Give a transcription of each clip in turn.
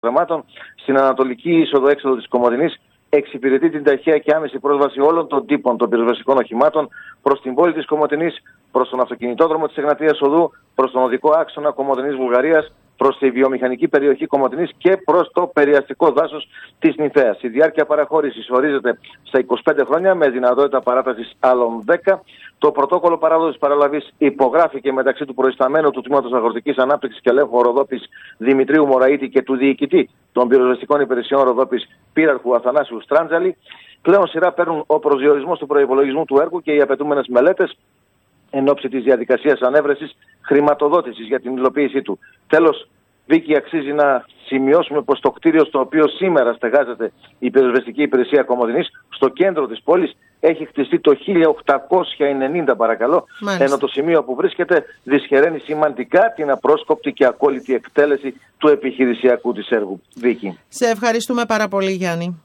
γραμμάτων στην ανατολική είσοδο-έξοδο της Κομοτηνής εξυπηρετεί την ταχεία και άμεση πρόσβαση όλων των τύπων των πυροσβεστικών οχημάτων προς την πόλη της Κομοτηνής, προς τον αυτοκινητόδρομο της Εγνατίας Οδού, προς τον οδικό άξονα Κομοτηνής Βουλγαρίας, προς τη βιομηχανική περιοχή Κομοτηνής και προς το περιαστικό δάσος της Νυφαίας. Η διάρκεια παραχώρησης ορίζεται στα 25 χρόνια με δυνατότητα παράτασης άλλων 10. Το πρωτόκολλο παράδοσης παραλαβής υπογράφηκε μεταξύ του προϊσταμένου του Τμήματος Αγροτικής Ανάπτυξης και Ελέγχου Ροδόπης Δημητρίου Μωραήτη και του διοικητή των πυροσβεστικών υπηρεσιών Ροδόπης Πύραρχου Αθανάσιου Στράντζαλη. Πλέον σειρά παίρνουν ο προσδιορισμός του προϋπολογισμού του έργου και οι απαιτούμενες μελέτες εν ώψη της διαδικασίας ανέβρεσης χρηματοδότησης για την υλοποίησή του. Τέλος, Βίκη, αξίζει να σημειώσουμε πως το κτίριο στο οποίο σήμερα στεγάζεται η πυροσβεστική υπηρεσία Κομοτηνής, στο κέντρο της πόλης, έχει χτιστεί το 1890 παρακαλώ, ενώ το σημείο που βρίσκεται δυσχεραίνει σημαντικά την απρόσκοπτη και ακόλητη εκτέλεση του επιχειρησιακού της έργου. Βίκη. Σε ευχαριστούμε πάρα πολύ, Γιάννη.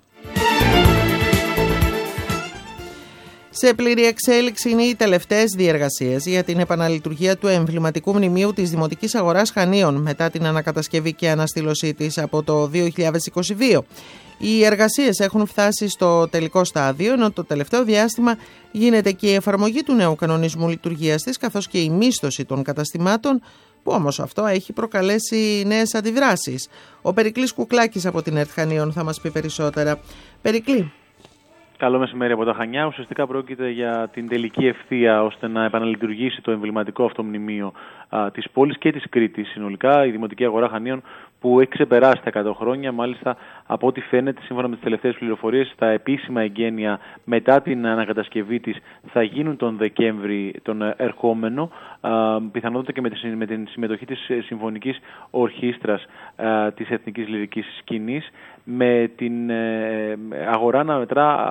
Σε πλήρη εξέλιξη είναι οι τελευταίες διεργασίες για την επαναλειτουργία του εμβληματικού μνημείου της Δημοτικής Αγοράς Χανίων μετά την ανακατασκευή και αναστήλωσή της από το 2022. Οι εργασίες έχουν φτάσει στο τελικό στάδιο, ενώ το τελευταίο διάστημα γίνεται και η εφαρμογή του νέου κανονισμού λειτουργίας της, καθώς και η μίσθωση των καταστημάτων, που όμως αυτό έχει προκαλέσει νέες αντιδράσεις. Ο Περικλής Κουκλάκης από την ΕΡΤ Χανίων θα μας πει περισσότερα. Περικλή. Καλό μεσημέρι από τα Χανιά. Ουσιαστικά πρόκειται για την τελική ευθεία ώστε να επαναλειτουργήσει το εμβληματικό αυτό μνημείο της πόλης και της Κρήτης συνολικά, η Δημοτική Αγορά Χανίων, που έχει ξεπεράσει τα 100 χρόνια. Μάλιστα, από ό,τι φαίνεται, σύμφωνα με τις τελευταίες πληροφορίες, τα επίσημα εγγένεια μετά την ανακατασκευή της θα γίνουν τον Δεκέμβρη τον ερχόμενο, πιθανότατα και με την συμμετοχή της Συμφωνικής Ορχήστρας της Εθνικής Λυρικής Σκηνής, με την αγορά να μετρά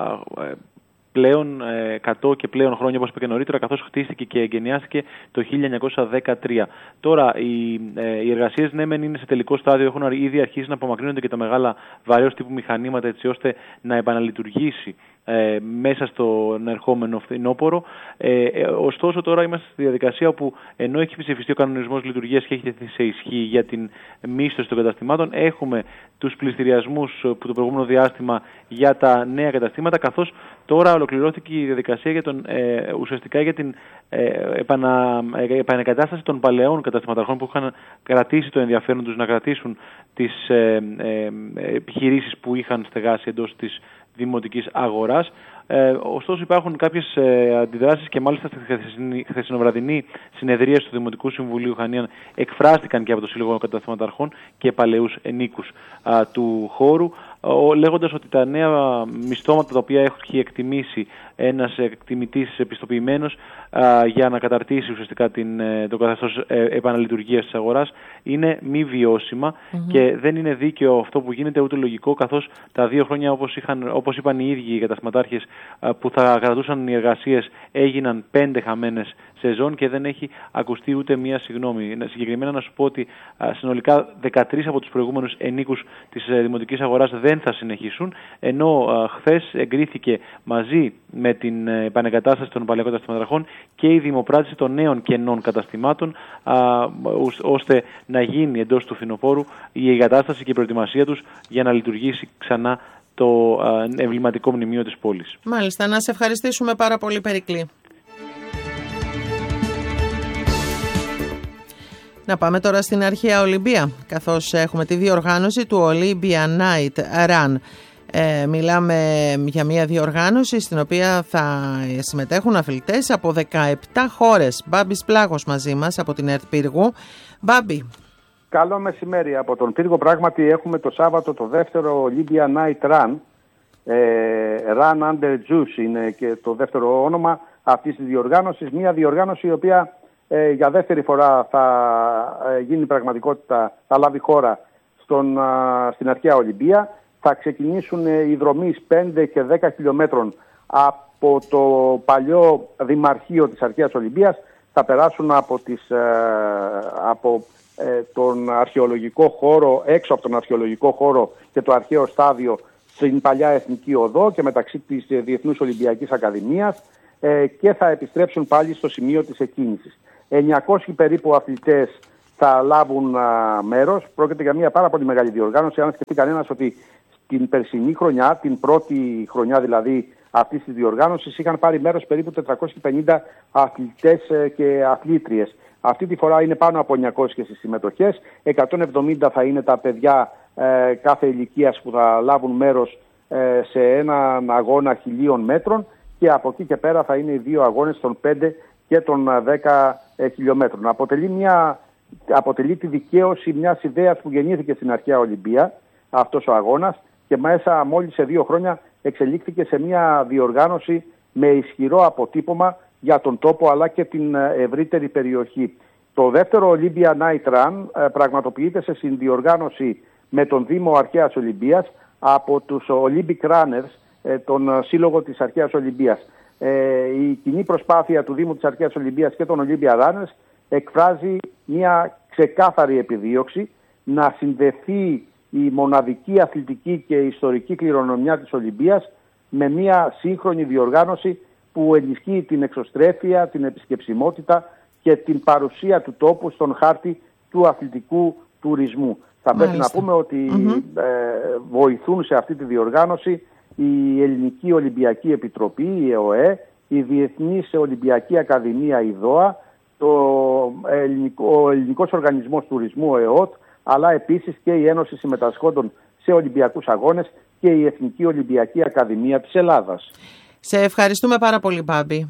πλέον 100 και πλέον χρόνια, όπως είπα και νωρίτερα, καθώς χτίστηκε και εγκαινιάστηκε το 1913. Τώρα, οι εργασίες ναι μεν είναι σε τελικό στάδιο, έχουν ήδη αρχίσει να απομακρύνονται και τα μεγάλα βαρέως τύπου μηχανήματα, έτσι ώστε να επαναλειτουργήσει μέσα στον ερχόμενο φθινόπωρο. Ωστόσο, τώρα είμαστε στη διαδικασία όπου, ενώ έχει ψηφιστεί ο κανονισμός λειτουργίας και έχει τεθεί σε ισχύ για την μίσθωση των καταστημάτων, έχουμε τους πληστηριασμούς που το προηγούμενο διάστημα για τα νέα καταστήματα, καθώς τώρα ολοκληρώθηκε η διαδικασία για ουσιαστικά για την επανεκατάσταση των παλαιών καταστηματαρχών που είχαν κρατήσει το ενδιαφέρον τους να κρατήσουν τις επιχειρήσεις που είχαν στεγάσει εντός της Δημοτικής Αγοράς. Ωστόσο, υπάρχουν κάποιες αντιδράσεις και μάλιστα στη χθεσινοβραδινή συνεδρία του Δημοτικού Συμβουλίου Χανίων εκφράστηκαν και από το Σύλλογο Καταστηματαρχών και παλαιούς ενίκους του χώρου, λέγοντας ότι τα νέα μισθώματα τα οποία έχει εκτιμήσει ένας εκτιμητής επιστοποιημένος για να καταρτήσει ουσιαστικά το καθεστώς επαναλειτουργίας της αγοράς είναι μη βιώσιμα και δεν είναι δίκαιο αυτό που γίνεται, ούτε λογικό, καθώς τα 2 χρόνια, όπως είπαν οι ίδιοι οι καταστηματάρχες, που θα κρατούσαν οι εργασίες, έγιναν 5 χαμένες σεζόν και δεν έχει ακουστεί ούτε μία συγγνώμη. Συγκεκριμένα να σου πω ότι συνολικά 13 από τους προηγούμενους ενίκους της Δημοτικής Αγοράς δεν θα συνεχίσουν, ενώ χθες εγκρίθηκε μαζί με την επανεγκατάσταση των παλαιών καταστηματαρχών και η δημοπράτηση των νέων κενών καταστημάτων, ώστε να γίνει εντός του φθινοπόρου η εγκατάσταση και η προετοιμασία τους για να λειτουργήσει ξανά το εμβληματικό μνημείο της πόλης. Μάλιστα, να σε ευχαριστήσουμε πάρα πολύ, Περικλή. Να πάμε τώρα στην αρχαία Ολυμπία, καθώς έχουμε τη διοργάνωση του Olympia Night Run. Μιλάμε για μια διοργάνωση στην οποία θα συμμετέχουν αθλητές από 17 χώρες. Μπάμπης Πλάγος μαζί μας από την ΕΡΤ Πύργου. Μπάμπη. Καλό μεσημέρι από τον Πύργο. Πράγματι έχουμε το Σάββατο το δεύτερο Olympia Night Run. Run Under Juice είναι και το δεύτερο όνομα αυτής της διοργάνωσης. Μια διοργάνωση η οποία για δεύτερη φορά θα γίνει πραγματικότητα, θα λάβει χώρα στην αρχαία Ολυμπία. Θα ξεκινήσουν οι δρομείς 5 και 10 χιλιόμετρων από το παλιό Δημαρχείο της αρχαίας Ολυμπίας. Θα περάσουν από τον αρχαιολογικό χώρο, έξω από τον αρχαιολογικό χώρο και το αρχαίο στάδιο στην παλιά Εθνική Οδό και μεταξύ της Διεθνούς Ολυμπιακής Ακαδημίας και θα επιστρέψουν πάλι στο σημείο της εκκίνησης. 900 περίπου αθλητές θα λάβουν μέρος. Πρόκειται για μια πάρα πολύ μεγάλη διοργάνωση. Αν σκεφτεί κανένας ότι την περσινή χρονιά, την πρώτη χρονιά δηλαδή αυτής της διοργάνωσης, είχαν πάρει μέρος περίπου 450 αθλητές και αθλήτριες. Αυτή τη φορά είναι πάνω από 900 οι συμμετοχές. 170 θα είναι τα παιδιά κάθε ηλικίας που θα λάβουν μέρος σε έναν αγώνα 1.000 μέτρων, και από εκεί και πέρα θα είναι οι 2 αγώνες των 5 και των 10 χιλιόμετρων. Αποτελεί τη δικαίωση μιας ιδέας που γεννήθηκε στην αρχαία Ολυμπία αυτός ο αγώνας, και μέσα μόλις σε 2 χρόνια εξελίχθηκε σε μια διοργάνωση με ισχυρό αποτύπωμα για τον τόπο αλλά και την ευρύτερη περιοχή. Το δεύτερο Olympia Night Run πραγματοποιείται σε συνδιοργάνωση με τον Δήμο Αρχαίας Ολυμπίας από τους Olympic Runners, τον σύλλογο της Αρχαίας Ολυμπίας. Η κοινή προσπάθεια του Δήμου της Αρχαίας Ολυμπίας και των Olympia Runners εκφράζει μια ξεκάθαρη επιδίωξη να συνδεθεί η μοναδική αθλητική και ιστορική κληρονομιά της Ολυμπίας με μια σύγχρονη διοργάνωση που ενισχύει την εξωστρέφεια, την επισκεψιμότητα και την παρουσία του τόπου στον χάρτη του αθλητικού τουρισμού. Θα πρέπει να πούμε ότι βοηθούν σε αυτή τη διοργάνωση η Ελληνική Ολυμπιακή Επιτροπή, η ΕΟΕ, η Διεθνής Ολυμπιακή Ακαδημία, η ΔΟΑ, ο Ελληνικός Οργανισμός Τουρισμού, ο ΕΟΤ, αλλά επίσης και η Ένωση Συμμετασχόντων σε Ολυμπιακούς Αγώνες και η Εθνική Ολυμπιακή Ακαδημία της Ελλάδας. Σε ευχαριστούμε πάρα πολύ, Μπάμπη.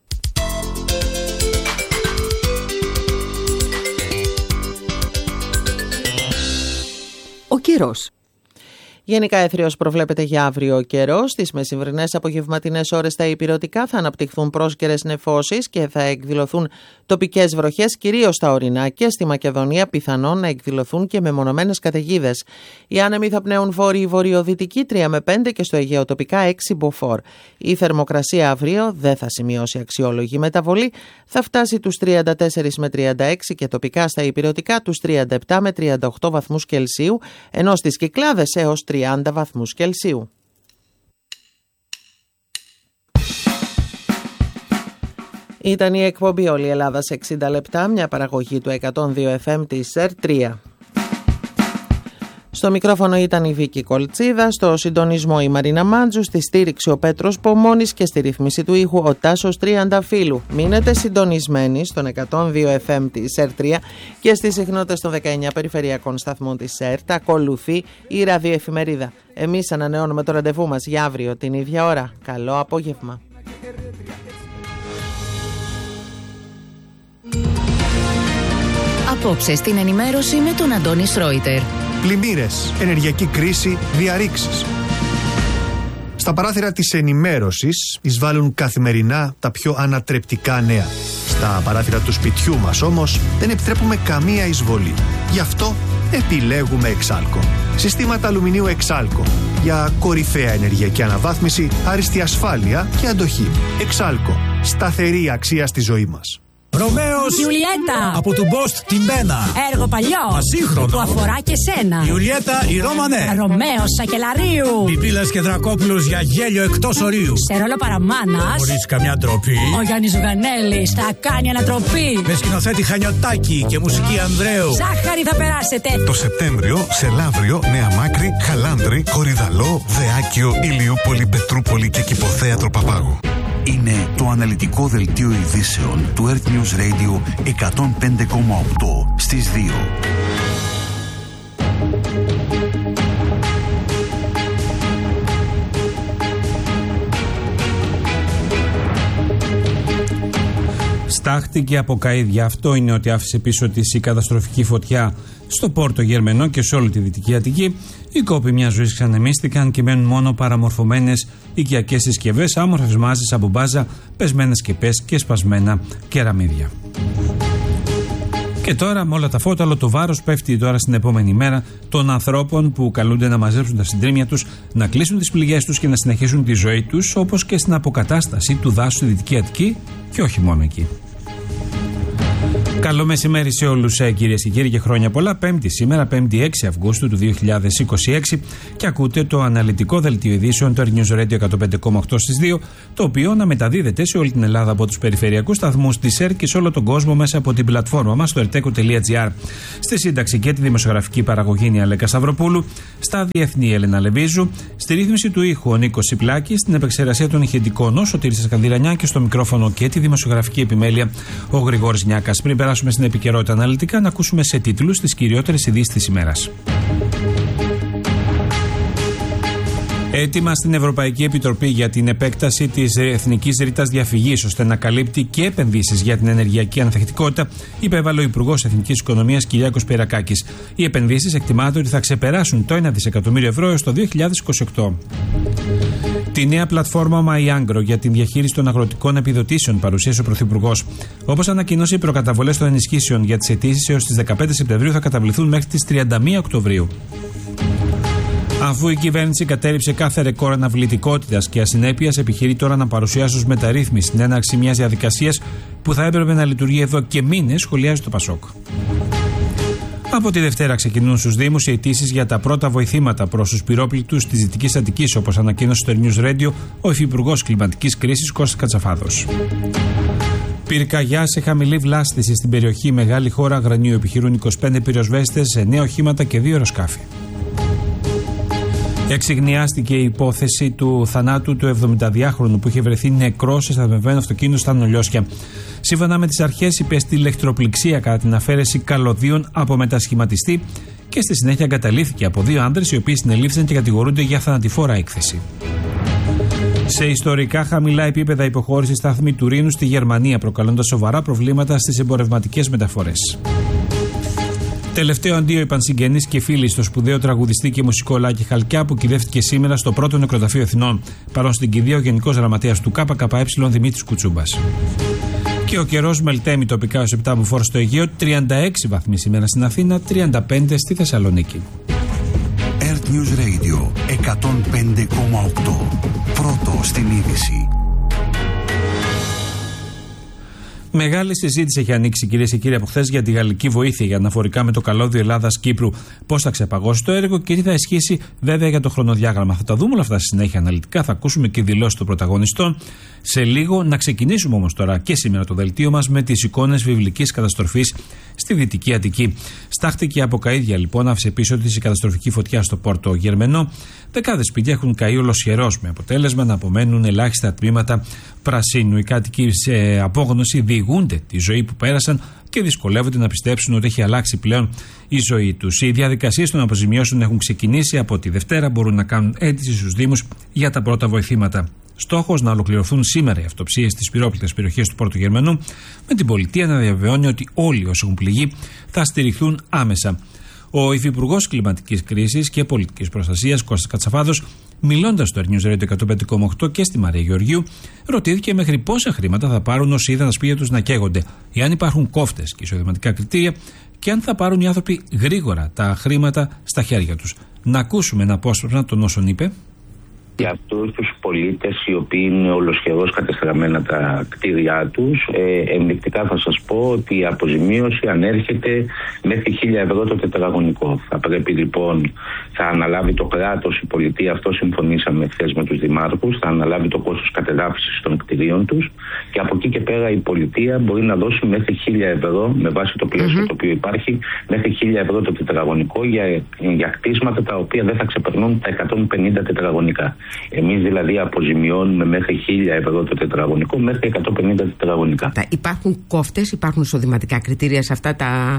Ο καιρός. Γενικά έθριος προβλέπεται για αύριο καιρό. Στις μεσημβρινές απογευματινές ώρες στα ηπειρωτικά θα αναπτυχθούν πρόσκαιρες νεφώσεις και θα εκδηλωθούν τοπικές βροχές, κυρίως στα ορεινά, και στη Μακεδονία πιθανόν να εκδηλωθούν και μεμονωμένες καταιγίδες. Οι άνεμοι θα πνέουν βόρειο-βορειοδυτική 3 με 5 και στο Αιγαίο τοπικά 6 μποφόρ. Η θερμοκρασία αύριο δεν θα σημειώσει αξιόλογη μεταβολή, θα φτάσει τους 34 με 36 και τοπικά στα ηπειρωτικά τους 37 με 38 βαθμούς Κελσίου, ενώ στις Κυκλάδες έως 30 βαθμούς Κελσίου. Ήταν η εκπομπή «Όλη η Ελλάδα σε 60 λεπτά», μια παραγωγή του 102 FM της ΕΡΤ3. Στο μικρόφωνο ήταν η Βίκη Κολτσίδα, στο συντονισμό η Μαρίνα Μάντζου, στη στήριξη ο Πέτρος Πομώνης και στη ρύθμιση του ήχου ο Τάσος Τριανταφύλου. Μείνετε συντονισμένοι στον 102 FM της ΕΡΤ3 και στις συχνότητες των 19 περιφερειακών σταθμών της ΕΡΤ. Ακολουθεί η ραδιοεφημερίδα. Εμείς ανανεώνουμε το ραντεβού μας για αύριο την ίδια ώρα. Καλό απόγευμα. Απόψε στην ενημέρωση με τον Αντώνη Σρόιτερ. Πλημμύρες, ενεργειακή κρίση, διαρρήξεις. Στα παράθυρα της ενημέρωσης εισβάλλουν καθημερινά τα πιο ανατρεπτικά νέα. Στα παράθυρα του σπιτιού μας όμως δεν επιτρέπουμε καμία εισβολή. Γι' αυτό επιλέγουμε Εξάλκο. Συστήματα αλουμινίου Εξάλκο για κορυφαία ενεργειακή αναβάθμιση, άριστη ασφάλεια και αντοχή. Εξάλκο. Σταθερή αξία στη ζωή μας. Ρωμαίος Ιουλιέτα από του Μπόστ την Μπένα. Έργο παλιό Ασύγχρονο που αφορά και σένα. Ιουλιέτα η Ρώμανε. Ρωμαίος Σακελαρίου. Πιπίλας και Δρακόπουλος για γέλιο εκτός ορίου. Σε ρόλο παραμάνας Χωρίς καμιά ντροπή. ο Γιάννης Ζουγανέλης θα κάνει ανατροπή. Με σκηνοθέτη Χανιωτάκη και μουσική Ανδρέου. Ζάχαρη θα περάσετε. Το Σεπτέμβριο σε Λαύριο, Νέα Μάκρη, Χαλάνδρη, Κορυδαλό, Δεάκιο, Ηλιούπολη, Πετρούπολη και Κηποθέατρο Παπάγου. Είναι το αναλυτικό δελτίο ειδήσεων του Earth News Radio 105,8 στις 2. Στάχτηκε από καΐδια. Αυτό είναι ότι άφησε πίσω της η καταστροφική φωτιά στο Πόρτο Γερμενό και σε όλη τη Δυτική Αττική. Οι κόποι μιας ζωής ξανεμίστηκαν και μένουν μόνο παραμορφωμένες οικιακές συσκευές, άμορφες μάζες από μπάζα, πεσμένες σκεπές και σπασμένα κεραμίδια. Και τώρα με όλα τα φώτα, όλο το βάρος πέφτει τώρα στην επόμενη μέρα των ανθρώπων που καλούνται να μαζέψουν τα συντρίμμια τους, να κλείσουν τις πληγές τους και να συνεχίσουν τη ζωή τους, όπως και στην αποκατάσταση του δάσους στη Δυτική Αττική και όχι μόνο εκεί. Καλό μεσημέρι σε όλους, κυρίες και κύριοι, και χρόνια πολλά. Πέμπτη σήμερα, 5η 6 Αυγούστου του 2026, και ακούτε το αναλυτικό δελτίο ειδήσεων του News Radio 105,8 στις 2, το οποίο να μεταδίδεται σε όλη την Ελλάδα από τους περιφερειακούς σταθμούς της ΕΡΤ και σε όλο τον κόσμο μέσα από την πλατφόρμα μας στο erteco.gr. Στη σύνταξη και τη δημοσιογραφική παραγωγή η Αλέκα Σταυροπούλου, στα διεθνή Έλενα Λεβίζου, στη ρύθμιση του ήχου ο Νίκος Σιπλάκης, στην επεξεργασία των ηχητικών ο Σωτήρης Σκανδυρανιά και στο μικρόφωνο και τη δημοσιογραφική επιμέλεια ο Γρηγόρης Νιάκας. Πριν περάσουμε στην επικαιρότητα αναλυτικά, να ακούσουμε σε τίτλους τις κυριότερες ειδήσεις της ημέρας. Έτοιμα στην Ευρωπαϊκή Επιτροπή για την επέκταση της εθνικής ρήτας διαφυγής ώστε να καλύπτει και επενδύσεις για την ενεργειακή ανθεκτικότητα, υπέβαλε ο Υπουργός Εθνικής Οικονομίας Κυριάκος Πυρακάκης. Οι επενδύσεις εκτιμάται ότι θα ξεπεράσουν το 1 δισεκατομμύριο ευρώ έως το 2028. Τη νέα πλατφόρμα MyAgro για την διαχείριση των αγροτικών επιδοτήσεων παρουσίασε ο Πρωθυπουργός. Όπως ανακοίνωσε, οι προκαταβολές των ενισχύσεων για τις αιτήσεις έως τις 15 Σεπτεμβρίου θα καταβληθούν μέχρι τις 31 Οκτωβρίου. Αφού η κυβέρνηση κατέρριψε κάθε ρεκόρ αναβλητικότητας και ασυνέπειας, επιχειρεί τώρα να παρουσιάσει ως μεταρρύθμιση την έναρξη μιας διαδικασίας που θα έπρεπε να λειτουργεί εδώ και μήνες, σχολιάζει το Πασόκ. Από τη Δευτέρα ξεκινούν στους Δήμους οι αιτήσεις για τα πρώτα βοηθήματα προς τους πυρόπληκτους της Δυτικής Αττικής, όπως ανακοίνωσε στο News Radio ο Υφυπουργός Κλιματικής Κρίσης Κώστας Κατσαφάδος. Πυρκαγιά σε χαμηλή βλάστηση στην περιοχή Μεγάλη Χώρα Αγρανίου, επιχειρούν 25 πυροσβέστες σε 9 οχήματα και 2 αεροσκάφη. Εξιγνιάστηκε η υπόθεση του θανάτου του 72χρονου που είχε βρεθεί νεκρός σε σταθμευμένο αυτοκίνητο στα Νολιώσια. Σύμφωνα με τις αρχές, υπέστη ηλεκτροπληξία κατά την αφαίρεση καλωδίων από μετασχηματιστή και στη συνέχεια εγκαταλείφθηκε από 2 άντρες, οι οποίοι συνελήφθησαν και κατηγορούνται για θανατηφόρα έκθεση. Σε ιστορικά χαμηλά επίπεδα υποχώρησε σταθμή του Ρήνου στη Γερμανία, προκαλώντας σοβαρά προβλήματα στις εμπορευματικές μεταφορές. Τελευταίο αντίο είπαν συγγενείς και φίλοι στο σπουδαίο τραγουδιστή και μουσικό Λάκη Χαλκιά, που κυδεύτηκε σήμερα στο πρώτο νεκροταφείο Αθηνών. Παρόν στην κηδεία ο Γενικός Γραμματέας του ΚΚΕ Δημήτρης Κουτσούμπας. Και ο καιρός μελτέμει τοπικά ως 7 μποφόρ στο Αιγαίο, 36 βαθμοί σήμερα στην Αθήνα, 35 στη Θεσσαλονίκη. Earth News Radio 105,8. Πρώτο στην είδηση. Μεγάλη συζήτηση έχει ανοίξει, κυρίες και κύριοι, από χθες για τη γαλλική βοήθεια για αναφορικά με το καλώδιο Ελλάδας-Κύπρου. Πώς θα ξεπαγώσει το έργο και τι θα ισχύσει βέβαια για το χρονοδιάγραμμα. Θα τα δούμε όλα αυτά στη συνέχεια αναλυτικά. Θα ακούσουμε και δηλώσεις των πρωταγωνιστών σε λίγο. Να ξεκινήσουμε όμως τώρα και σήμερα το δελτίο μας με τις εικόνες βιβλικής καταστροφής στη Δυτική Αττική. Στάχτηκε από καΐδια λοιπόν, άφησε πίσω της η καταστροφική φωτιά στο Πόρτο Γερμενό. Δεκάδες σπίτια έχουν καεί ολοσχερός, με αποτέλεσμα να απομένουν ελάχιστα τμήματα πρασίνου. Οι κάτοικοι σε απόγνωση διηγούνται τη ζωή που πέρασαν και δυσκολεύονται να πιστέψουν ότι έχει αλλάξει πλέον η ζωή τους. Οι διαδικασίες των αποζημιώσεων έχουν ξεκινήσει. Από τη Δευτέρα μπορούν να κάνουν αίτηση στους Δήμους για τα πρώτα βοηθήματα. Στόχος να ολοκληρωθούν σήμερα οι αυτοψίες στις πυρόπληκτες περιοχές του Πόρτου Γερμενού, με την πολιτεία να διαβεβαιώνει ότι όλοι όσοι έχουν πληγεί θα στηριχθούν άμεσα. Ο Υφυπουργός Κλιματικής Κρίσης και Πολιτικής Προστασίας Κώστας Κατσαφάδος, μιλώντας στο News Radio 105,8 και στη Μαρία Γεωργίου, ρωτήθηκε μέχρι πόσα χρήματα θα πάρουν όσοι είδαν τα σπίτια τους να καίγονται, εάν υπάρχουν κόφτες και εισοδηματικά κριτήρια και αν θα πάρουν οι άνθρωποι γρήγορα τα χρήματα στα χέρια τους. Να ακούσουμε ένα απόσπασμα των όσων είπε. Για αυτούς τους πολίτες οι οποίοι είναι ολοσχερώς κατεστραμμένα τα κτίρια τους, ενδεικτικά θα σας πω ότι η αποζημίωση ανέρχεται μέχρι 1.000 ευρώ το τετραγωνικό. Θα πρέπει λοιπόν, θα αναλάβει το κράτος, η πολιτεία, αυτό συμφωνήσαμε χθες με τους δημάρχους, θα αναλάβει το κόστος κατεδάφισης των κτιρίων τους και από εκεί και πέρα η πολιτεία μπορεί να δώσει μέχρι 1.000 ευρώ με βάση το πλαίσιο το οποίο υπάρχει, μέχρι 1.000 ευρώ το τετραγωνικό για κτίσματα τα οποία δεν θα ξεπερνούν τα 150 τετραγωνικά. Εμείς δηλαδή αποζημιώνουμε μέχρι 1.000 ευρώ το τετραγωνικό μέχρι 150 τετραγωνικά. Υπάρχουν κόφτες, υπάρχουν εισοδηματικά κριτήρια σε αυτά τα,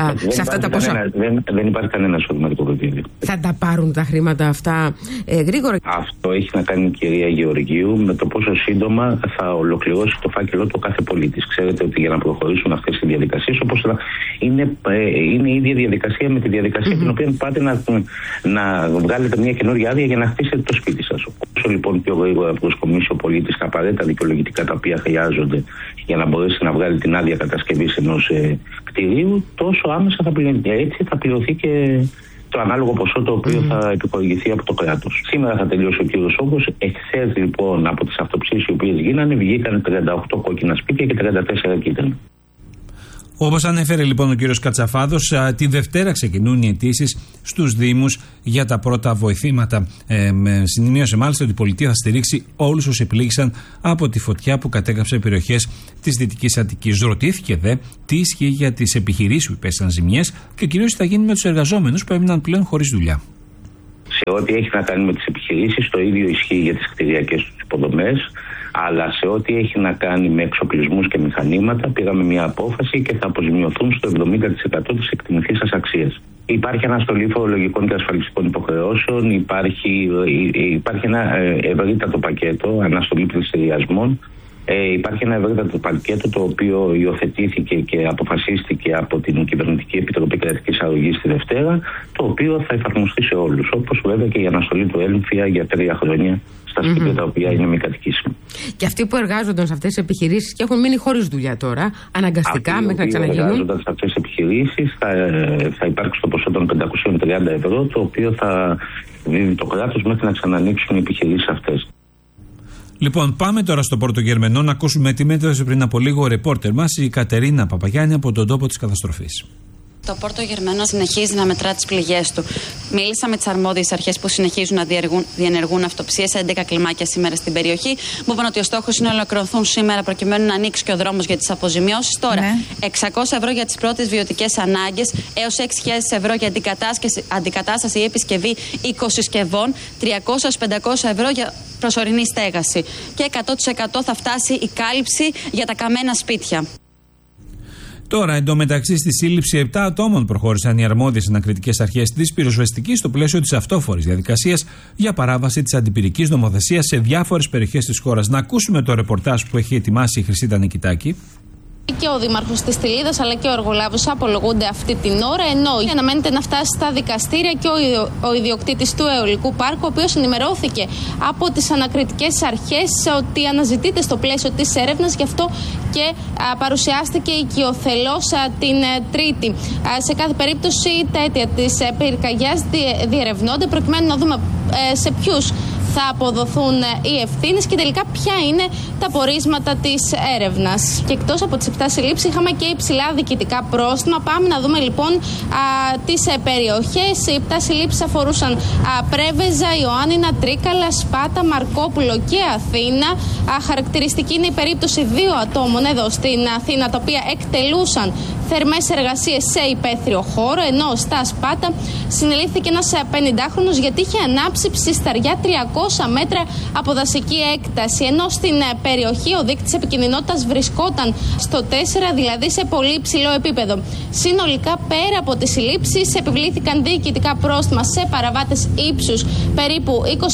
ποσά. Δεν υπάρχει κανένα εισοδηματικό κριτήριο. Θα τα πάρουν τα χρήματα αυτά γρήγορα. Αυτό έχει να κάνει η κυρία Γεωργίου με το πόσο σύντομα θα ολοκληρώσει το φάκελο του κάθε πολίτης. Ξέρετε ότι για να προχωρήσουν αυτές οι διαδικασίες, όπως είναι η ίδια διαδικασία με τη διαδικασία την οποία πάτε να βγάλετε μια καινούργια άδεια για να χτίσετε το σπίτι σας. Όσο λοιπόν πιο γρήγορα προσκομίσει ο πολίτης τα απαραίτητα δικαιολογητικά τα οποία χρειάζονται για να μπορέσει να βγάλει την άδεια κατασκευής ενός κτηρίου, τόσο άμεσα θα πληρωθεί. Έτσι θα πληρωθεί και το ανάλογο ποσό το οποίο θα επιχορηγηθεί από το κράτος. Σήμερα θα τελειώσει ο κύριος όγκος. Εχθές λοιπόν από τις αυτοψίες οι οποίες γίνανε βγήκαν 38 κόκκινα σπίτια και 34 κίτρινα. Όπως ανέφερε λοιπόν ο κύριος Κατσαφάδος, τη Δευτέρα ξεκινούν οι αιτήσεις στους Δήμους για τα πρώτα βοηθήματα. Σημείωσε μάλιστα ότι η πολιτεία θα στηρίξει όλους όσοι επλήγησαν από τη φωτιά που κατέγραψε περιοχές της Δυτικής Αττικής. Ρωτήθηκε δε τι ισχύει για τις επιχειρήσεις που υπέστησαν ζημιές και κυρίως τι θα γίνει με τους εργαζόμενους που έμειναν πλέον χωρίς δουλειά. Σε ό,τι έχει να κάνει με τις επιχειρήσεις, το ίδιο ισχύει για τις κτηριακές υποδομές. Αλλά σε ό,τι έχει να κάνει με εξοπλισμούς και μηχανήματα, πήραμε μια απόφαση και θα αποζημιωθούν στο 70% της εκτιμηθήσας αξίας. Υπάρχει αναστολή φορολογικών και ασφαλιστικών υποχρεώσεων, υπάρχει ένα ευρύτατο πακέτο αναστολή πληστηριασμών. Υπάρχει ένα ευρύτατο πακέτο το οποίο υιοθετήθηκε και αποφασίστηκε από την Κυβερνητική Επιτροπή Κρατικής Αρρωγής τη Δευτέρα, το οποίο θα εφαρμοστεί σε όλους. Όπως βέβαια και η αναστολή του έμφυα για 3 χρόνια στα σπίτια τα οποία είναι μη κατοικήσιμα. Και αυτοί που εργάζονταν σε αυτές τις επιχειρήσεις και έχουν μείνει χωρίς δουλειά τώρα, αναγκαστικά μέχρι να ξαναγίνουν. Αυτοί που εργάζονταν σε αυτές τις επιχειρήσεις θα υπάρξει το ποσό των 530 ευρώ, το οποίο θα δίνει το κράτος μέχρι να ξανανοίξουν οι επιχειρήσεις αυτές. Λοιπόν, πάμε τώρα στο Πόρτο Γερμενό να ακούσουμε τι μέτρησε πριν από λίγο ο ρεπόρτερ μας, η Κατερίνα Παπαγιάννη από τον τόπο της καταστροφής. Το Πόρτο Γερμενό συνεχίζει να μετρά τις πληγές του. Μίλησα με τις αρμόδιες αρχές που συνεχίζουν να διενεργούν αυτοψίες σε 11 κλιμάκια σήμερα στην περιοχή. Μου είπαν ότι ο στόχος είναι να ολοκληρωθούν σήμερα προκειμένου να ανοίξει και ο δρόμος για τις αποζημιώσεις. Τώρα, 600 ευρώ για τις πρώτες βιωτικές ανάγκες, έως 6.000 ευρώ για αντικατάσταση ή επισκευή οικοσυσκευών, 300-500 ευρώ για προσωρινή στέγαση. Και 100% θα φτάσει η κάλυψη για τα καμένα σπίτια. Τώρα, εντωμεταξύ, στη σύλληψη 7 ατόμων προχώρησαν οι αρμόδιες ανακριτικές αρχές της πυροσβεστικής στο πλαίσιο της αυτόφορης διαδικασίας για παράβαση της αντιπυρικής νομοθεσίας σε διάφορες περιοχές της χώρας. Να ακούσουμε το ρεπορτάζ που έχει ετοιμάσει η Χρυσίτα Νικητάκη. Και ο Δήμαρχος της Τυλίδας αλλά και ο Εργολάβος απολογούνται αυτή την ώρα, ενώ αναμένεται να φτάσει στα δικαστήρια και ο ιδιοκτήτης του αιωλικού πάρκου, ο οποίος ενημερώθηκε από τις ανακριτικές αρχές ότι αναζητείται στο πλαίσιο της έρευνας, γι' αυτό και παρουσιάστηκε οικειοθελώς την Τρίτη. Σε κάθε περίπτωση τα αίτια της πυρκαγιάς διερευνώνται προκειμένου να δούμε σε ποιους θα αποδοθούν οι ευθύνες και τελικά ποια είναι τα πορίσματα της έρευνας. Και εκτός από τις 7 συλλήψεις είχαμε και υψηλά διοικητικά πρόστιμα. Πάμε να δούμε λοιπόν τις περιοχές. Οι 7 συλλήψεις αφορούσαν Πρέβεζα, Ιωάννινα, Τρίκαλα, Σπάτα, Μαρκόπουλο και Αθήνα. Χαρακτηριστική είναι η περίπτωση 2 ατόμων εδώ στην Αθήνα, τα οποία εκτελούσαν θερμές εργασίες σε υπαίθριο χώρο, ενώ στα Σπάτα συνελήφθηκε ένας 50χρονος γιατί είχε ανάψει ψισταριά 300 μέτρα από δασική έκταση, ενώ στην περιοχή ο δείκτης επικινδυνότητας βρισκόταν στο 4, δηλαδή σε πολύ υψηλό επίπεδο. Συνολικά, πέρα από τις συλλήψεις, επιβλήθηκαν διοικητικά πρόστιμα σε παραβάτες ύψους περίπου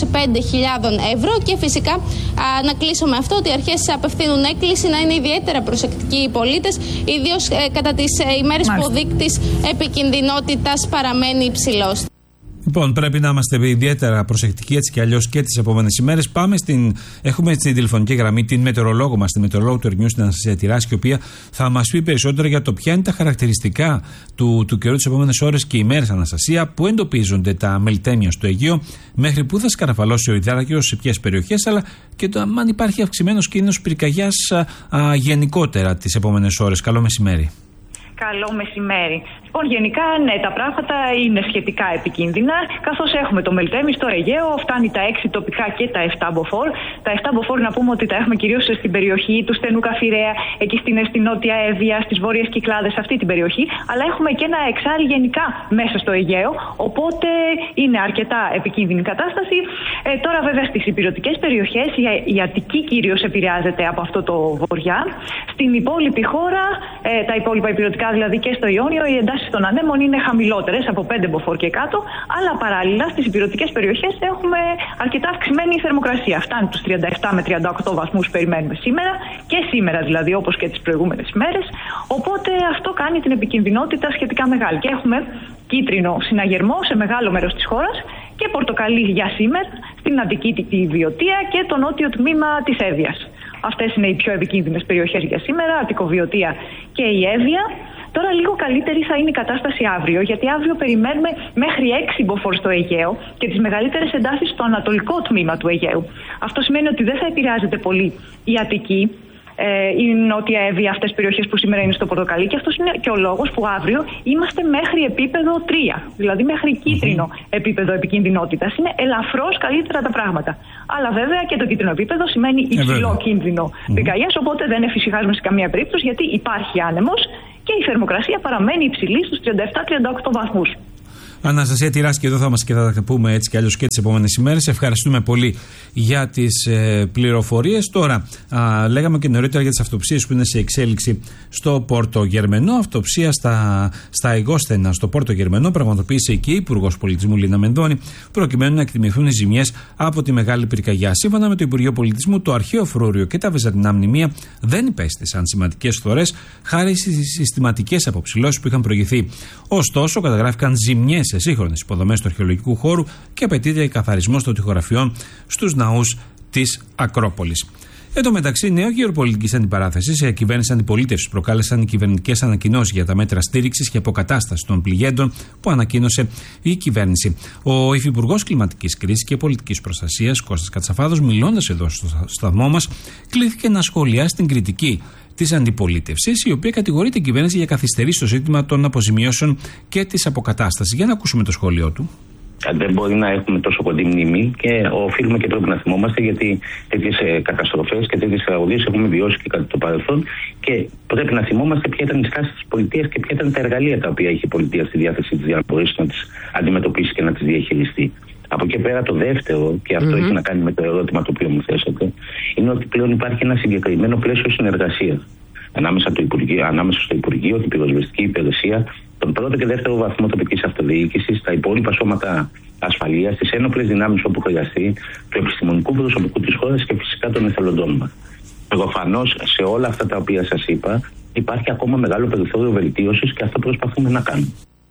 25.000 ευρώ και φυσικά να κλείσω με αυτό ότι οι αρχές απευθύνουν έκκληση να είναι ιδιαίτερα προσεκτικοί οι πολίτες, ιδίως κατά τις ημέρες που ο δείκτης επικινδυνότητας παραμένει υψηλός. Λοιπόν, πρέπει να είμαστε ιδιαίτερα προσεκτικοί έτσι κι αλλιώς και τις επόμενες ημέρες. Έχουμε στην τηλεφωνική γραμμή την μετεωρολόγο μας, τη μετεωρολόγο του Ερνιού, την Αναστασία Τυράση, η οποία θα μας πει περισσότερα για το ποια είναι τα χαρακτηριστικά του καιρού τις επόμενες ώρες και ημέρες. Αναστασία, που εντοπίζονται τα μελτέμια στο Αιγαίο, μέχρι πού θα σκαραφαλώσει ο υδάτοκρος, σε ποιες περιοχές, αλλά και αν υπάρχει αυξημένος κίνδυνος πυρκαγιάς γενικότερα τις επόμενες ώρες. Καλό μεσημέρι. Καλό μεσημέρι. Λοιπόν, γενικά, ναι, τα πράγματα είναι σχετικά επικίνδυνα, καθώς έχουμε το μελτέμι στο Αιγαίο, φτάνει τα 6 τοπικά και τα 7 μποφόρ. Τα 7 μποφόρ να πούμε ότι τα έχουμε κυρίως στην περιοχή του στενού Καφιρέα, εκεί στην νότια Εύβοια, στις βόρειες Κυκλάδες, σε αυτή την περιοχή, αλλά έχουμε και ένα εξάρι γενικά μέσα στο Αιγαίο, οπότε είναι αρκετά επικίνδυνη κατάσταση. Τώρα, βέβαια, στις ηπειρωτικές περιοχές, η Αττική κυρίως επηρεάζεται από αυτό το βοριά. Στην υπόλοιπη χώρα, τα υπόλοιπα ηπειρωτικά δηλαδή και στο Ιόνιο, οι εντάσεις των ανέμων είναι χαμηλότερες από 5 μποφόρ και κάτω, αλλά παράλληλα στις ηπειρωτικές περιοχές έχουμε αρκετά αυξημένη θερμοκρασία. Φτάνει τους 37 με 38 βαθμούς περιμένουμε σήμερα, και σήμερα δηλαδή όπως και τις προηγούμενες ημέρες. Οπότε αυτό κάνει την επικινδυνότητα σχετικά μεγάλη. Και έχουμε κίτρινο συναγερμό σε μεγάλο μέρος της χώρας και πορτοκαλί για σήμερα στην Αττική, τη Βιωτία και το νότιο τμήμα της Εύβοιας. Αυτές είναι οι πιο επικίνδυνες περιοχές για σήμερα, Αττικοβιωτία και η Εύβοια. Τώρα λίγο καλύτερη θα είναι η κατάσταση αύριο, γιατί αύριο περιμένουμε μέχρι 6 μποφόρ στο Αιγαίο και τις μεγαλύτερες εντάσεις στο ανατολικό τμήμα του Αιγαίου. Αυτό σημαίνει ότι δεν θα επηρεάζεται πολύ η Αττική, η Νότια Εύβοια, αυτές τις περιοχές που σήμερα είναι στο πορτοκαλί, και αυτός είναι και ο λόγος που αύριο είμαστε μέχρι επίπεδο 3, δηλαδή μέχρι κίτρινο επίπεδο επικινδυνότητας. Είναι ελαφρώς καλύτερα τα πράγματα. Αλλά βέβαια και το κίτρινο επίπεδο σημαίνει υψηλό κίνδυνο πυρκαγιάς, οπότε δεν εφησυχάζουμε σε καμία περίπτωση, γιατί υπάρχει άνεμος και η θερμοκρασία παραμένει υψηλή στους 37-38 βαθμούς. Αναστασία Τυράκη, εδώ θα είμαστε και θα τα πούμε έτσι κι αλλιώς και τις επόμενες ημέρες. Ευχαριστούμε πολύ για τις πληροφορίες. Τώρα, λέγαμε και νωρίτερα για τις αυτοψίες που είναι σε εξέλιξη στο Πόρτο Γερμενό. Αυτοψία στα Αιγόσθενα στο Πόρτο Γερμενό πραγματοποίησε εκεί η Υπουργός Πολιτισμού Λίνα Μενδώνη, προκειμένου να εκτιμηθούν οι ζημιές από τη μεγάλη πυρκαγιά. Σύμφωνα με το Υπουργείο Πολιτισμού, το αρχαίο φρούριο και τα βυζαντινά μνημεία δεν υπέστησαν σημαντικές φθορές χάρη στις συστηματικές αποψηλώσεις που είχαν προηγηθεί. Ωστόσο, καταγράφηκαν ζημιές σε σύγχρονες υποδομές του αρχαιολογικού χώρου και απαιτείται καθαρισμός των τοιχογραφιών στους ναούς της Ακρόπολης. Εν τω μεταξύ, νέο γεωπολιτικής αντιπαράθεσης, οι κυβέρνηση αντιπολίτευσης προκάλεσαν οι κυβερνητικές ανακοινώσεις για τα μέτρα στήριξης και αποκατάστασης των πληγέντων που ανακοίνωσε η κυβέρνηση. Ο Υφυπουργός Κλιματικής Κρίσης και Πολιτικής Προστασίας, Κώστας Κατσαφάδος, μιλώντας εδώ στο σταθμό μας, κλήθηκε να σχολιάσει την κριτική της αντιπολίτευσης, η οποία κατηγορεί την κυβέρνηση για καθυστερήσεις στο ζήτημα των αποζημιώσεων και της αποκατάστασης. Για να ακούσουμε το σχόλιο του. Δεν μπορεί να έχουμε τόσο κοντή μνήμη και οφείλουμε και πρέπει να θυμόμαστε, γιατί τέτοιες καταστροφές και τέτοιες τραγωδίες έχουμε βιώσει και κατά το παρελθόν, και πρέπει να θυμόμαστε ποια ήταν η στάση της πολιτείας και ποια ήταν τα εργαλεία τα οποία είχε η πολιτεία στη διάθεσή της για να μπορέσει να τις αντιμετωπίσει και να τις διαχειριστεί. Από εκεί πέρα, το δεύτερο, και αυτό έχει να κάνει με το ερώτημα το οποίο μου θέσατε, είναι ότι πλέον υπάρχει ένα συγκεκριμένο πλαίσιο συνεργασίας ανάμεσα στο Υπουργείο, την Πυροσβεστική Υπηρεσία, τον πρώτο και δεύτερο βαθμό τοπικής αυτοδιοίκησης, τα υπόλοιπα σώματα ασφαλείας, τις ένοπλες δυνάμεις όπου χρειαστεί, του επιστημονικού προσωπικού της χώρας και φυσικά των εθελοντών μας. Προφανώς σε όλα αυτά τα οποία σας είπα υπάρχει ακόμα μεγάλο περιθώριο βελτίωσης και αυτό προσπαθούμε να κάνουμε.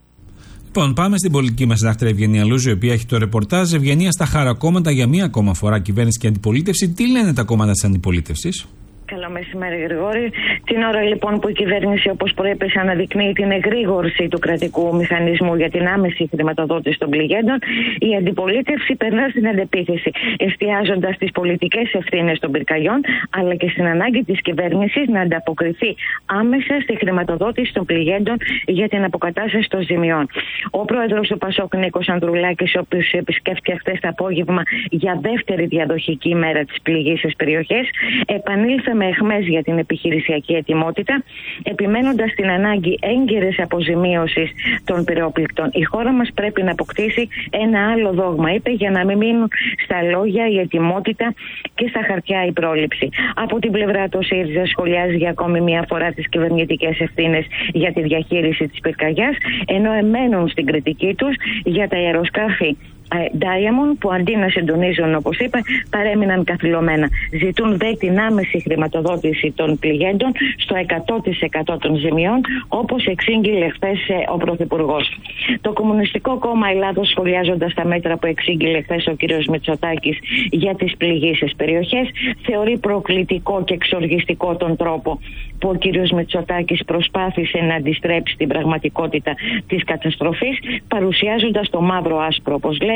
Λοιπόν, πάμε στην πολιτική μας συντάκτρια Ευγενία Λούζη, η οποία έχει το ρεπορτάζ. Ευγενία, στα χαρακόμματα για μία ακόμα φορά κυβέρνηση και αντιπολίτευση. Τι λένε τα κόμματα της αντιπολίτευσης? Καλό μεσημέρι, Γρηγόρη. Την ώρα λοιπόν που η κυβέρνηση, όπως προείπες, αναδεικνύει την εγρήγορση του κρατικού μηχανισμού για την άμεση χρηματοδότηση των πληγέντων, η αντιπολίτευση περνά στην αντεπίθεση, εστιάζοντας στις πολιτικές ευθύνες των πυρκαγιών, αλλά και στην ανάγκη της κυβέρνησης να ανταποκριθεί άμεσα στη χρηματοδότηση των πληγέντων για την αποκατάσταση των ζημιών. Ο πρόεδρος του ΠΑΣΟΚ, Νίκος Ανδρουλάκης, ο οποίος επισκέφθηκε χθες το απόγευμα για δεύτερη διαδοχική ημέρα της πληγής στις περιοχές, επανήλθε με αιχμές για την επιχειρησιακή ετοιμότητα, επιμένοντας την ανάγκη έγκαιρης αποζημίωσης των πυρεοπληκτών. Η χώρα μας πρέπει να αποκτήσει ένα άλλο δόγμα, είπε, για να μην μείνουν στα λόγια η ετοιμότητα και στα χαρτιά η πρόληψη. Από την πλευρά του ΣΥΡΙΖΑ σχολιάζει για ακόμη μία φορά τις κυβερνητικές ευθύνες για τη διαχείριση της πυρκαγιάς, ενώ εμένουν στην κριτική τους για τα αεροσκάφη Diamond, που αντί να συντονίζουν, όπως είπε, παρέμειναν καθυλωμένα. Ζητούν δε την άμεση χρηματοδότηση των πληγέντων στο 100% των ζημιών, όπως εξήγηλε χθες ο Πρωθυπουργός. Το Κομμουνιστικό Κόμμα Ελλάδος, σχολιάζοντας τα μέτρα που εξήγηλε χθες ο κ. Μητσοτάκης για τις πληγήσεις περιοχές, θεωρεί προκλητικό και εξοργιστικό τον τρόπο που ο κ. Μητσοτάκης προσπάθησε να αντιστρέψει την πραγματικότητα της καταστροφής, παρουσιάζοντας το μαύρο άσπρο, όπως λένε,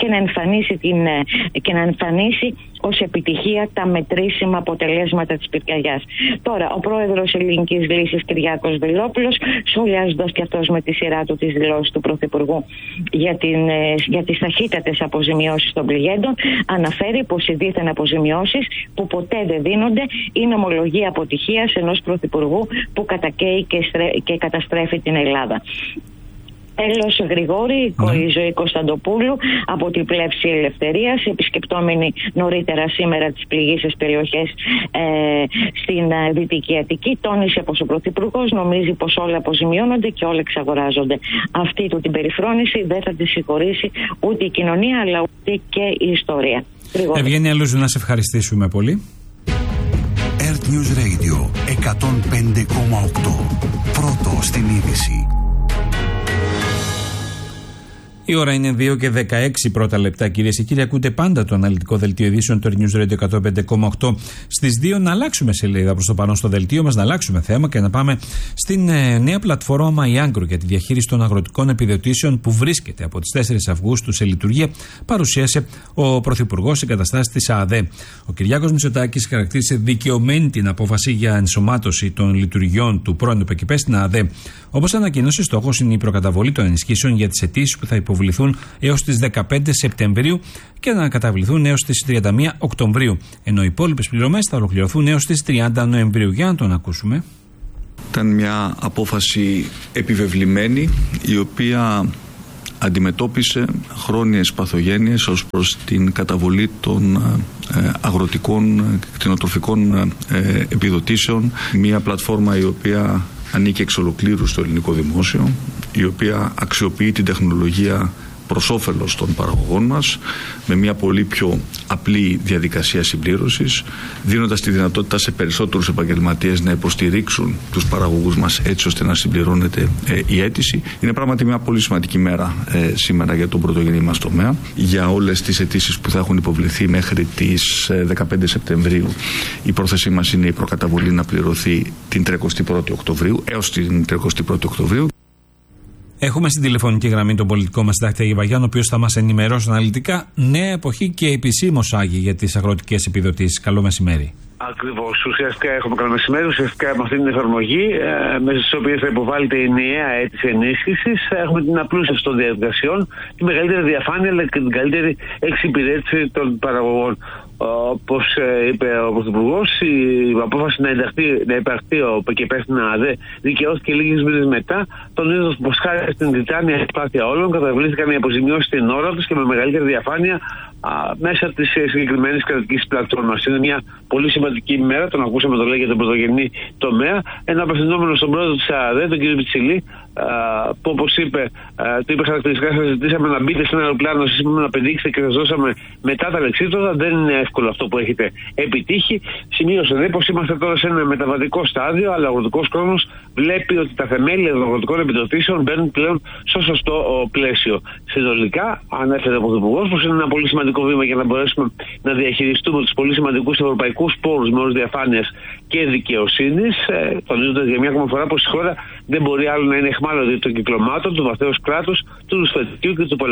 και να εμφανίσει ως επιτυχία τα μετρήσιμα αποτελέσματα της πυρκαγιάς. Τώρα, ο πρόεδρος Ελληνικής Λύσης, Κυριάκος Βελόπουλος, σχολιάζοντας και αυτός με τη σειρά του τις δηλώσεις του Πρωθυπουργού για τις ταχύτατες αποζημιώσεις των πληγέντων, αναφέρει πως οι δίθεν αποζημιώσεις που ποτέ δεν δίνονται είναι ομολογία αποτυχίας ενός Πρωθυπουργού που κατακαίει και καταστρέφει την Ελλάδα. Τέλος, Γρηγόρη, η Ζωή Κωνσταντοπούλου από την Πλεύση Ελευθερίας, επισκεπτόμενη νωρίτερα σήμερα τις πληγήσεις περιοχές στην Δυτική Αττική, τόνισε πως ο Πρωθυπουργός νομίζει πως όλα αποζημιώνονται και όλα εξαγοράζονται. Αυτή του την περιφρόνηση δεν θα τη συγχωρήσει ούτε η κοινωνία, αλλά ούτε και η ιστορία. Ευγένεια Λούζου, να σε ευχαριστήσουμε πολύ. Earth News Radio 105,8. Πρώτο στην είδηση. Η ώρα είναι 2 και 16 πρώτα λεπτά, κυρίες και κύριοι. Ακούτε πάντα το αναλυτικό δελτίο ειδήσεων του News Radio 105,8. Στις 2 να αλλάξουμε σελίδα προς το παρόν στο δελτίο μας, να αλλάξουμε θέμα και να πάμε στην νέα πλατφόρμα MyAgro για τη διαχείριση των αγροτικών επιδοτήσεων που βρίσκεται από τις 4 Αυγούστου σε λειτουργία. Παρουσίασε ο Πρωθυπουργός εγκαταστάσεις της ΑΔΕ. Ο Κυριάκος Μητσοτάκης χαρακτήρισε δικαιωμένη την απόφαση για ενσωμάτωση των λειτουργιών του πρώην ΟΠΕΚΕΠΕ στην ΑΔΕ. Όπως ανακοίνωσε, στόχος είναι η προκαταβολή των ενισχύσεων για τις αιτήσεις που θα υποβληθούν έως τις 15 Σεπτεμβρίου και να καταβληθούν έως τις 31 Οκτωβρίου, ενώ οι υπόλοιπες πληρωμές θα ολοκληρωθούν έως τις 30 Νοεμβρίου. Για να τον ακούσουμε. Ήταν μια απόφαση επιβεβλημένη, η οποία αντιμετώπισε χρόνιες παθογένειες ως προς την καταβολή των αγροτικών κτηνοτροφικών επιδοτήσεων. Μια πλατφόρμα η οποία ανήκει εξ ολοκλήρου στο ελληνικό δημόσιο, η οποία αξιοποιεί την τεχνολογία προς όφελος των παραγωγών μας, με μια πολύ πιο απλή διαδικασία συμπλήρωσης, δίνοντας τη δυνατότητα σε περισσότερους επαγγελματίες να υποστηρίξουν τους παραγωγούς μας έτσι ώστε να συμπληρώνεται η αίτηση. Είναι πράγματι μια πολύ σημαντική μέρα σήμερα για τον πρωτογενή μας τομέα, για όλες τις αιτήσεις που θα έχουν υποβληθεί μέχρι τις 15 Σεπτεμβρίου. Η πρόθεσή μας είναι η προκαταβολή να πληρωθεί την 31η Οκτωβρίου, έως την 31η Οκτωβρίου. Έχουμε στην τηλεφωνική γραμμή τον πολιτικό μας συντάκτη Άγη Βαγιάννη, ο οποίος θα μας ενημερώσει αναλυτικά νέα εποχή και επισήμως, Άγη, για τις αγροτικές επιδοτήσεις. Καλό μεσημέρι. Ακριβώς. Ουσιαστικά έχουμε καλό μεσημέρι. Ουσιαστικά με αυτή την εφαρμογή, μέσα στις οποίες θα υποβάλλεται η νέα αίτηση ενίσχυσης, έχουμε την απλούστευση των διαδικασιών, τη μεγαλύτερη διαφάνεια αλλά και την καλύτερη εξυπηρέτηση των παραγωγών. Όπως είπε ο Πρωθυπουργός, η απόφαση να υπαρχθεί ο ΠΚΠ στην ΑΔΕ δικαιώθηκε λίγες μήνες μετά, τονίζοντας πως χάρη στην τιτάνια προσπάθεια όλων καταβλήθηκαν οι αποζημιώσεις στην ώρα τους και με μεγαλύτερη διαφάνεια μέσα τη συγκεκριμένη κρατική πλατφόρμα. Είναι μια πολύ σημαντική ημέρα, τον ακούσαμε το λέει για τον πρωτογενή τομέα, ενώ απευθυνόμενο στον πρόεδρο τη ΑΔΕ, τον κύριο Πιτσιλή, που όπως είπε, του είπε χαρακτηριστικά, σας ζητήσαμε να μπείτε σε ένα αεροπλάνο, εσείς είπαμε να πηδήξετε και σας δώσαμε μετά τα λεξίτωτα. Δεν είναι εύκολο αυτό που έχετε επιτύχει. Σημείωσε δε πως είμαστε τώρα σε ένα μεταβατικό στάδιο, αλλά ο αγροτικός κόσμος βλέπει ότι τα θεμέλια των αγροτικών επιδοτήσεων μπαίνουν πλέον στο σωστό πλαίσιο. Συνολικά, ανέφερε ο Πρωθυπουργός πως είναι ένα πολύ σημαντικό βήμα για να μπορέσουμε να διαχειριστούμε τους πολύ σημαντικούς ευρωπαϊκούς πόρους με όρους διαφάνειας και δικαιοσύνης, τονίζοντας για μια ακόμα φορά πως η χώρα δεν μπορεί άλλο να είναι εχμάλωτη των κυκλωμάτων, του βαθέως κράτους, του ρουσφετικού και του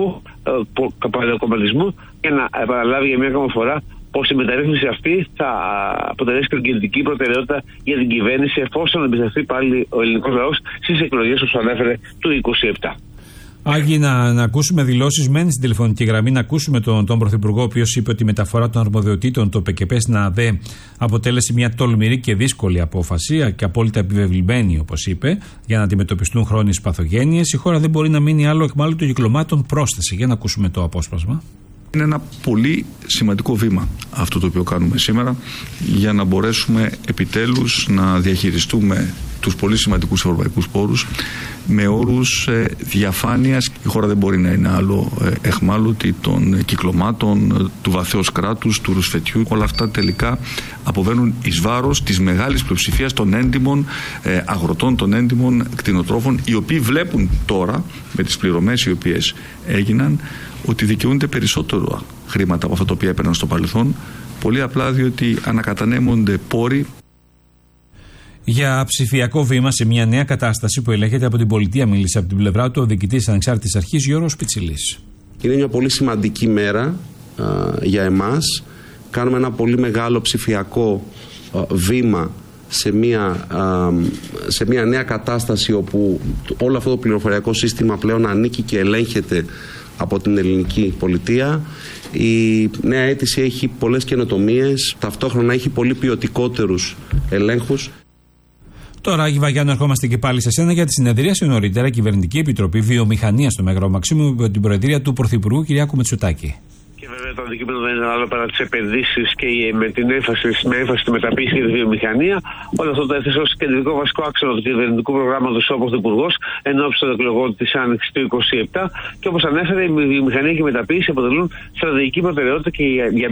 παλαιοκομματισμού, και να επαναλάβει για μια ακόμα φορά πως η μεταρρύθμιση αυτή θα αποτελέσει κριτική προτεραιότητα για την κυβέρνηση, εφόσον εμπιστευτεί πάλι ο ελληνικός λαός στις εκλογές που ανέφερε του 2027. Άγιοι, να ακούσουμε δηλώσεις, μένει στην τηλεφωνική γραμμή, να ακούσουμε τον Πρωθυπουργό, ο οποίος είπε ότι η μεταφορά των αρμοδιοτήτων του ΠΚΠ στην ΑΔΕ αποτέλεσε μια τολμηρή και δύσκολη απόφαση και απόλυτα επιβεβλημένη, όπως είπε, για να αντιμετωπιστούν χρόνιες παθογένειες. Η χώρα δεν μπορεί να μείνει άλλο εχμάλωτο κυκλωμάτων, πρόσθεση. Για να ακούσουμε το απόσπασμα. Είναι ένα πολύ σημαντικό βήμα αυτό το οποίο κάνουμε σήμερα, για να μπορέσουμε επιτέλους να διαχειριστούμε τους πολύ σημαντικούς ευρωπαϊκούς πόρους με όρους διαφάνειας. Η χώρα δεν μπορεί να είναι άλλο εχμάλωτη των κυκλωμάτων, του βαθέως κράτους, του ρουσφετιού. Όλα αυτά τελικά αποβαίνουν εις βάρος της μεγάλης πλειοψηφίας των έντιμων αγροτών, των έντιμων κτηνοτρόφων, οι οποίοι βλέπουν τώρα με τις πληρωμές οι οποίες έγιναν ότι δικαιούνται περισσότερο χρήματα από αυτά τα οποία έπαιρναν στο παρελθόν, πολύ απλά διότι ανακατανέμονται πόροι. Για ψηφιακό βήμα σε μια νέα κατάσταση που ελέγχεται από την πολιτεία, μίλησε από την πλευρά του ο διοικητής της Ανεξάρτητης Αρχής Γιώργος Πιτσιλής. Είναι μια πολύ σημαντική μέρα για εμάς. Κάνουμε ένα πολύ μεγάλο ψηφιακό βήμα σε μια νέα κατάσταση όπου όλο αυτό το πληροφοριακό σύστημα πλέον ανήκει και ελέγχεται από την ελληνική πολιτεία. Η νέα αίτηση έχει πολλές καινοτομίες, ταυτόχρονα έχει πολύ ποιοτικότερους ελέγχους. Τώρα, Άγη Βαγιάννη, ερχόμαστε και πάλι σε σένα για τη συνεδρίαση νωρίτερα Κυβερνητική Επιτροπή Βιομηχανίας στο Μέγαρο Μαξίμου υπό την προεδρία του Πρωθυπουργού Κυριάκου Μητσοτάκη. Και βέβαια το αντικείμενο δεν είναι άλλο παρά τις επενδύσεις και με έμφαση στη μεταποίηση και τη βιομηχανία. Όλο αυτό το έθεσε ως κεντρικό βασικό άξονα του κυβερνητικού προγράμματος ο Πρωθυπουργός εν ώψη των εκλογών της Άνοιξης του 2027. Και όπως ανέφερε, η βιομηχανία και η μεταποίηση αποτελούν στρατηγική προτεραιότητα και για μια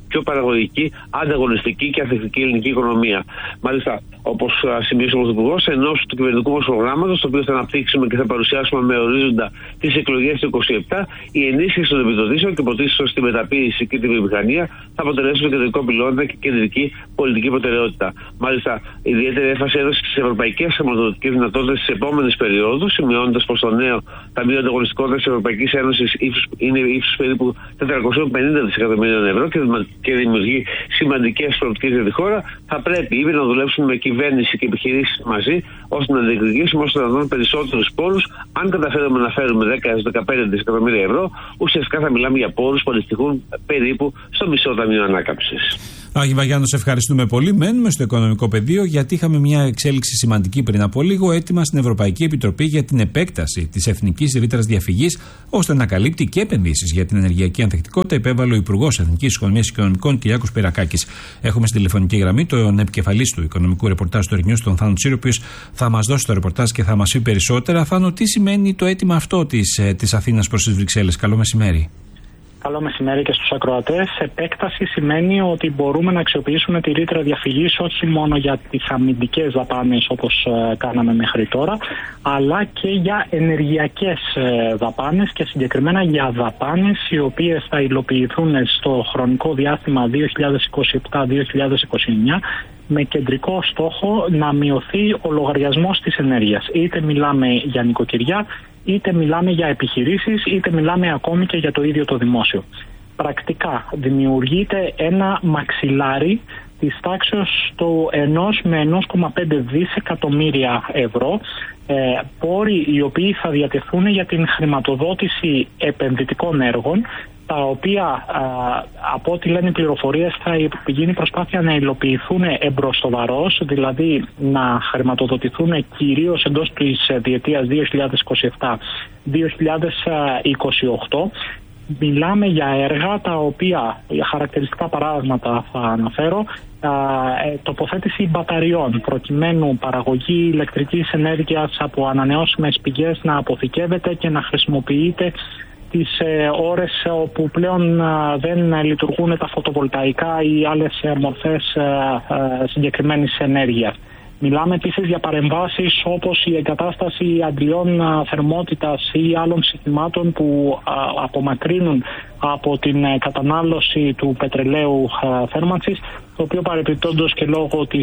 πιο παραγωγική, ανταγωνιστική και ανθεκτική ελληνική οικονομία. Μάλιστα, όπως σημείωσε ο Πρωθυπουργός, εν ώψη του κυβερνητικού μας προγράμματος, το οποίο θα αναπτύξουμε και θα παρουσιάσουμε με ορίζοντα τις εκλογές του 2027, η ενίσχυση των επιδοτήσεων και υποτίθεται στη μεταποίηση και τη βιομηχανία θα αποτελέσουν κεντρικό πυλώνα και κεντρική πολιτική προτεραιότητα. Μάλιστα, ιδιαίτερη έμφαση έδωσε στις ευρωπαϊκές χρηματοδοτικές δυνατότητες της επόμενης περίοδου, σημειώνοντας πως το νέο Ταμείο Ανταγωνιστικότητας της Ευρωπαϊκής Ένωσης είναι ύψους περίπου 450 δισεκατομμυρίων ευρώ και δημιουργεί σημαντικές προοπτικές για τη χώρα. Θα πρέπει ήδη να δουλέψουμε με κυβέρνηση και επιχειρήσεις μαζί, ώστε να διεκδικήσουμε όσο δυνατόν περισσότερους πόρους. Αν καταφέρουμε να φέρουμε 10-15 δισεκατομμύρια ευρώ, ουσιαστικά θα μιλάμε για πόρους που αντιστοιχούν περίπου στο μισό Ταμείο Ανάκαμψης. Άγι Βαγιάννο, σε ευχαριστούμε πολύ. Μένουμε στο οικονομικό πεδίο, γιατί είχαμε μια εξέλιξη σημαντική πριν από λίγο. Έτοιμα στην Ευρωπαϊκή Επιτροπή για την επέκταση της εθνικής ρήτρας διαφυγής, ώστε να καλύπτει και επενδύσεις για την ενεργειακή ανθεκτικότητα, υπέβαλε ο Υπουργός Εθνικής Οικονομίας και Οικονομικών, Κυριάκος Πυρακάκης. Έχουμε στην τηλεφωνική γραμμή τον επικεφαλής του οικονομικού ρεπορτάζ του News, τον Θάνο Τσίρο, ο οποίος θα μας δώσει το ρεπορτάζ και θα μας πει περισσότερα. Θάνο, τι σημαίνει το αίτημα αυτό της Αθήνας προς τις Βρυξέλλες? Καλό μεσημέρι. Καλό μεσημέρι και στους ακροατές. Επέκταση σημαίνει ότι μπορούμε να αξιοποιήσουμε τη ρήτρα διαφυγής όχι μόνο για τις αμυντικές δαπάνες όπως κάναμε μέχρι τώρα, αλλά και για ενεργειακές δαπάνες και συγκεκριμένα για δαπάνες οι οποίες θα υλοποιηθούν στο χρονικό διάστημα 2027-2029 με κεντρικό στόχο να μειωθεί ο λογαριασμός της ενέργειας. Είτε μιλάμε για νοικοκυριά, είτε μιλάμε για επιχειρήσεις, είτε μιλάμε ακόμη και για το ίδιο το δημόσιο. Πρακτικά δημιουργείται ένα μαξιλάρι της τάξης του 1 με 1,5 δισεκατομμύρια ευρώ, πόροι οι οποίοι θα διατεθούν για την χρηματοδότηση επενδυτικών έργων, τα οποία από ό,τι λένε οι πληροφορίες θα γίνει προσπάθεια να υλοποιηθούν εμπροστοβαρώς, δηλαδή να χρηματοδοτηθούν κυρίως εντός της διετίας 2027-2028. Μιλάμε για έργα τα οποία, για χαρακτηριστικά παράδειγματα θα αναφέρω, τοποθέτηση μπαταριών προκειμένου παραγωγή ηλεκτρικής ενέργειας από ανανεώσιμες πηγές να αποθηκεύεται και να χρησιμοποιείται τις ώρες όπου πλέον δεν λειτουργούν τα φωτοβολταϊκά ή άλλες μορφές συγκεκριμένης ενέργειας. Μιλάμε επίσης για παρεμβάσεις όπως η εγκατάσταση αντλιών θερμότητας ή άλλων συστημάτων που απομακρύνουν από την κατανάλωση του πετρελαίου θέρμανσης, το οποίο παρεπιπτόντως και λόγω της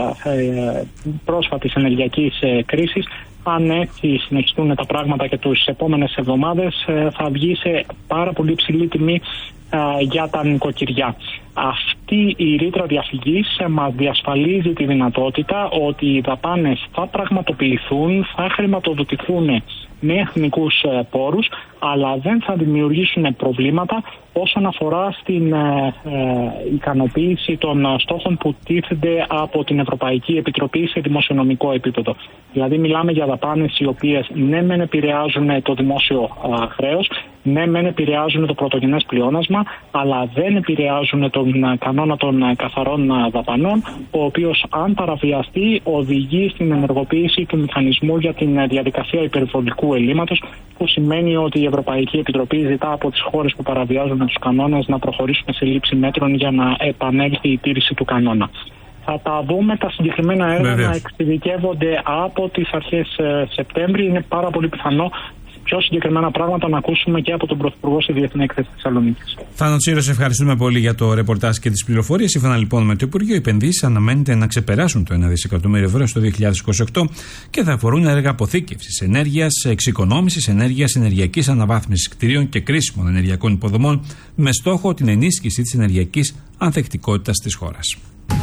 πρόσφατης ενεργειακής κρίσης, αν έτσι συνεχιστούν τα πράγματα και τις επόμενες εβδομάδες, θα βγει σε πάρα πολύ ψηλή τιμή για τα νοικοκυριά. Αυτή η ρήτρα διαφυγής μας διασφαλίζει τη δυνατότητα ότι οι δαπάνες θα πραγματοποιηθούν, θα χρηματοδοτηθούν με εθνικούς πόρους, αλλά δεν θα δημιουργήσουν προβλήματα όσον αφορά στην ικανοποίηση των στόχων που τίθενται από την Ευρωπαϊκή Επιτροπή σε δημοσιονομικό επίπεδο. Δηλαδή μιλάμε για δαπάνες οι οποίες ναι μεν επηρεάζουν το δημόσιο χρέος, ναι μεν επηρεάζουν το πρωτογενές πλεόνασμα, αλλά δεν επηρεάζουν τον κανόνα των καθαρών δαπανών, ο οποίος αν παραβιαστεί οδηγεί στην ενεργοποίηση του μηχανισμού για την διαδικασία υπερβολικού ελλείμματος, που σημαίνει ότι η Ευρωπαϊκή Επιτροπή ζητά από τις χώρες που παραβιάζουν τους κανόνες να προχωρήσουν σε λήψη μέτρων για να επανέλθει η τήρηση του κανόνα. Θα τα δούμε τα συγκεκριμένα έργα να εξειδικεύονται από τις αρχές Σεπτέμβρη. Είναι πάρα πολύ πιθανό πιο συγκεκριμένα πράγματα να ακούσουμε και από τον Πρωθυπουργό στη Διεθνή Έκθεση Θεσσαλονίκης. Θάνο Τσίρο, σε ευχαριστούμε πολύ για το ρεπορτάζ και τις πληροφορίες. Σύμφωνα λοιπόν με το Υπουργείο, οι επενδύσεις αναμένεται να ξεπεράσουν το 1 δισεκατομμύριο ευρώ στο 2028 και θα αφορούν έργα αποθήκευσης ενέργειας, εξοικονόμησης ενέργειας, ενεργειακής αναβάθμισης κτηρίων και κρίσιμων ενεργειακών υποδομών, με στόχο την ενίσχυση της ενεργειακής ανθεκτικότητας της χώρας.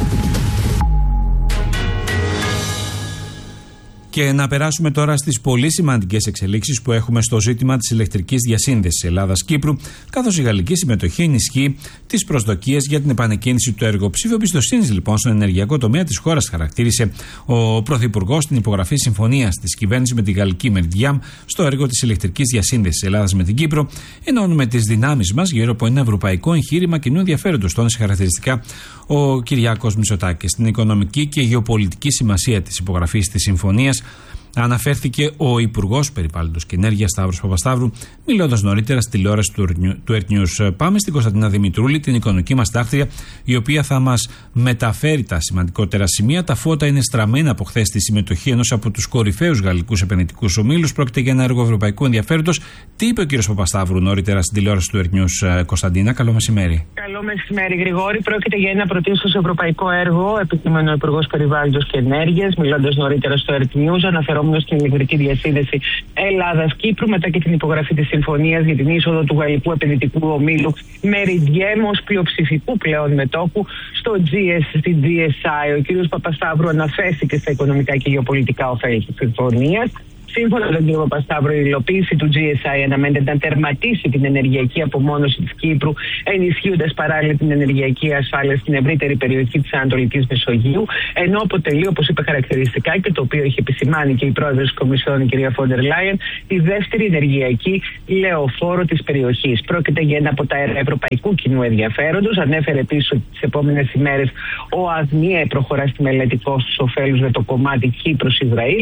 Και να περάσουμε τώρα στις πολύ σημαντικές εξελίξεις που έχουμε στο ζήτημα της ηλεκτρικής διασύνδεσης Ελλάδας-Κύπρου, καθώς η γαλλική συμμετοχή ενισχύει τις προσδοκίες για την επανεκκίνηση του έργου. Ψήφιο εμπιστοσύνης λοιπόν στον ενεργειακό τομέα της χώρας χαρακτήρισε ο Πρωθυπουργός την υπογραφή συμφωνίας της κυβέρνησης με τη γαλλική Meridiam στο έργο της ηλεκτρικής διασύνδεσης Ελλάδας με την Κύπρο. Ενώνουμε τις δυνάμεις μας γύρω από ένα ευρωπαϊκό εγχείρημα κοινού ενδιαφέροντος, τόνισε χαρακτηριστικά ο Κυριάκος Μητσοτάκης. Στην οικονομική και γεωπολιτική σημασία της υπογραφής της συμφωνίας αναφέρθηκε ο Υπουργός Περιβάλλοντος και Ενέργειας Σταύρος Παπασταύρου, μιλώντας νωρίτερα στη τηλεόραση του Earth News. Πάμε στην Κωνσταντίνα Δημητρούλη, την οικονομική μας τάκτρια, η οποία θα μας μεταφέρει τα σημαντικότερα σημεία. Τα φώτα είναι στραμμένα από χθες στη συμμετοχή ενός από τους κορυφαίους γαλλικούς επενδυτικούς ομίλους. Πρόκειται για ένα έργο ευρωπαϊκού ενδιαφέροντος. Τι είπε ο κ. Παπασταύρου νωρίτερα στην τηλεόραση του Earth News, Κωνσταντίνα? Καλό μεσημέρι. Καλό μεσημέρι, Γρηγόρη. Πρόκειται για ένα πρωτίστως ευρωπαϊκό έργο, επισήμανε ο Υπουργός Περιβάλλοντος και Ενέργειας, μιλώντας νωρίτερα στο Earth News, αναφερόμενος στην ηλεκτρική διασύνδεση Ελλάδας-Κύπρου, μετά και την υπογραφή της συμφωνίας για την είσοδο του γαλλικού επενδυτικού ομίλου Meridiem ως πλειοψηφικού πλέον μετόχου στην GSI. Ο κ. Παπασταύρου αναφέρθηκε στα οικονομικά και γεωπολιτικά ωφέλη της συμφωνίας. Σύμφωνα με τον κ. Παπασταύρου, η υλοποίηση του GSI αναμένεται να τερματίσει την ενεργειακή απομόνωση της Κύπρου, ενισχύοντας παράλληλα την ενεργειακή ασφάλεια στην ευρύτερη περιοχή της Ανατολικής Μεσογείου, ενώ αποτελεί, όπως είπε χαρακτηριστικά και το οποίο είχε επισημάνει και η πρόεδρος της Κομισιόν, η κ. Φόντερ Λάιεν, τη δεύτερη ενεργειακή λεωφόρο της περιοχής. Πρόκειται για ένα από τα έργα ευρωπαϊκού κοινού ενδιαφέροντος. Ανέφερε επίσης ότι τις επόμενες ημέρες ο ΑΔΜΙΕ προχωρά στη μελέτη κόστους ωφέλους για το κομμάτι Κύπρος-Ισραήλ,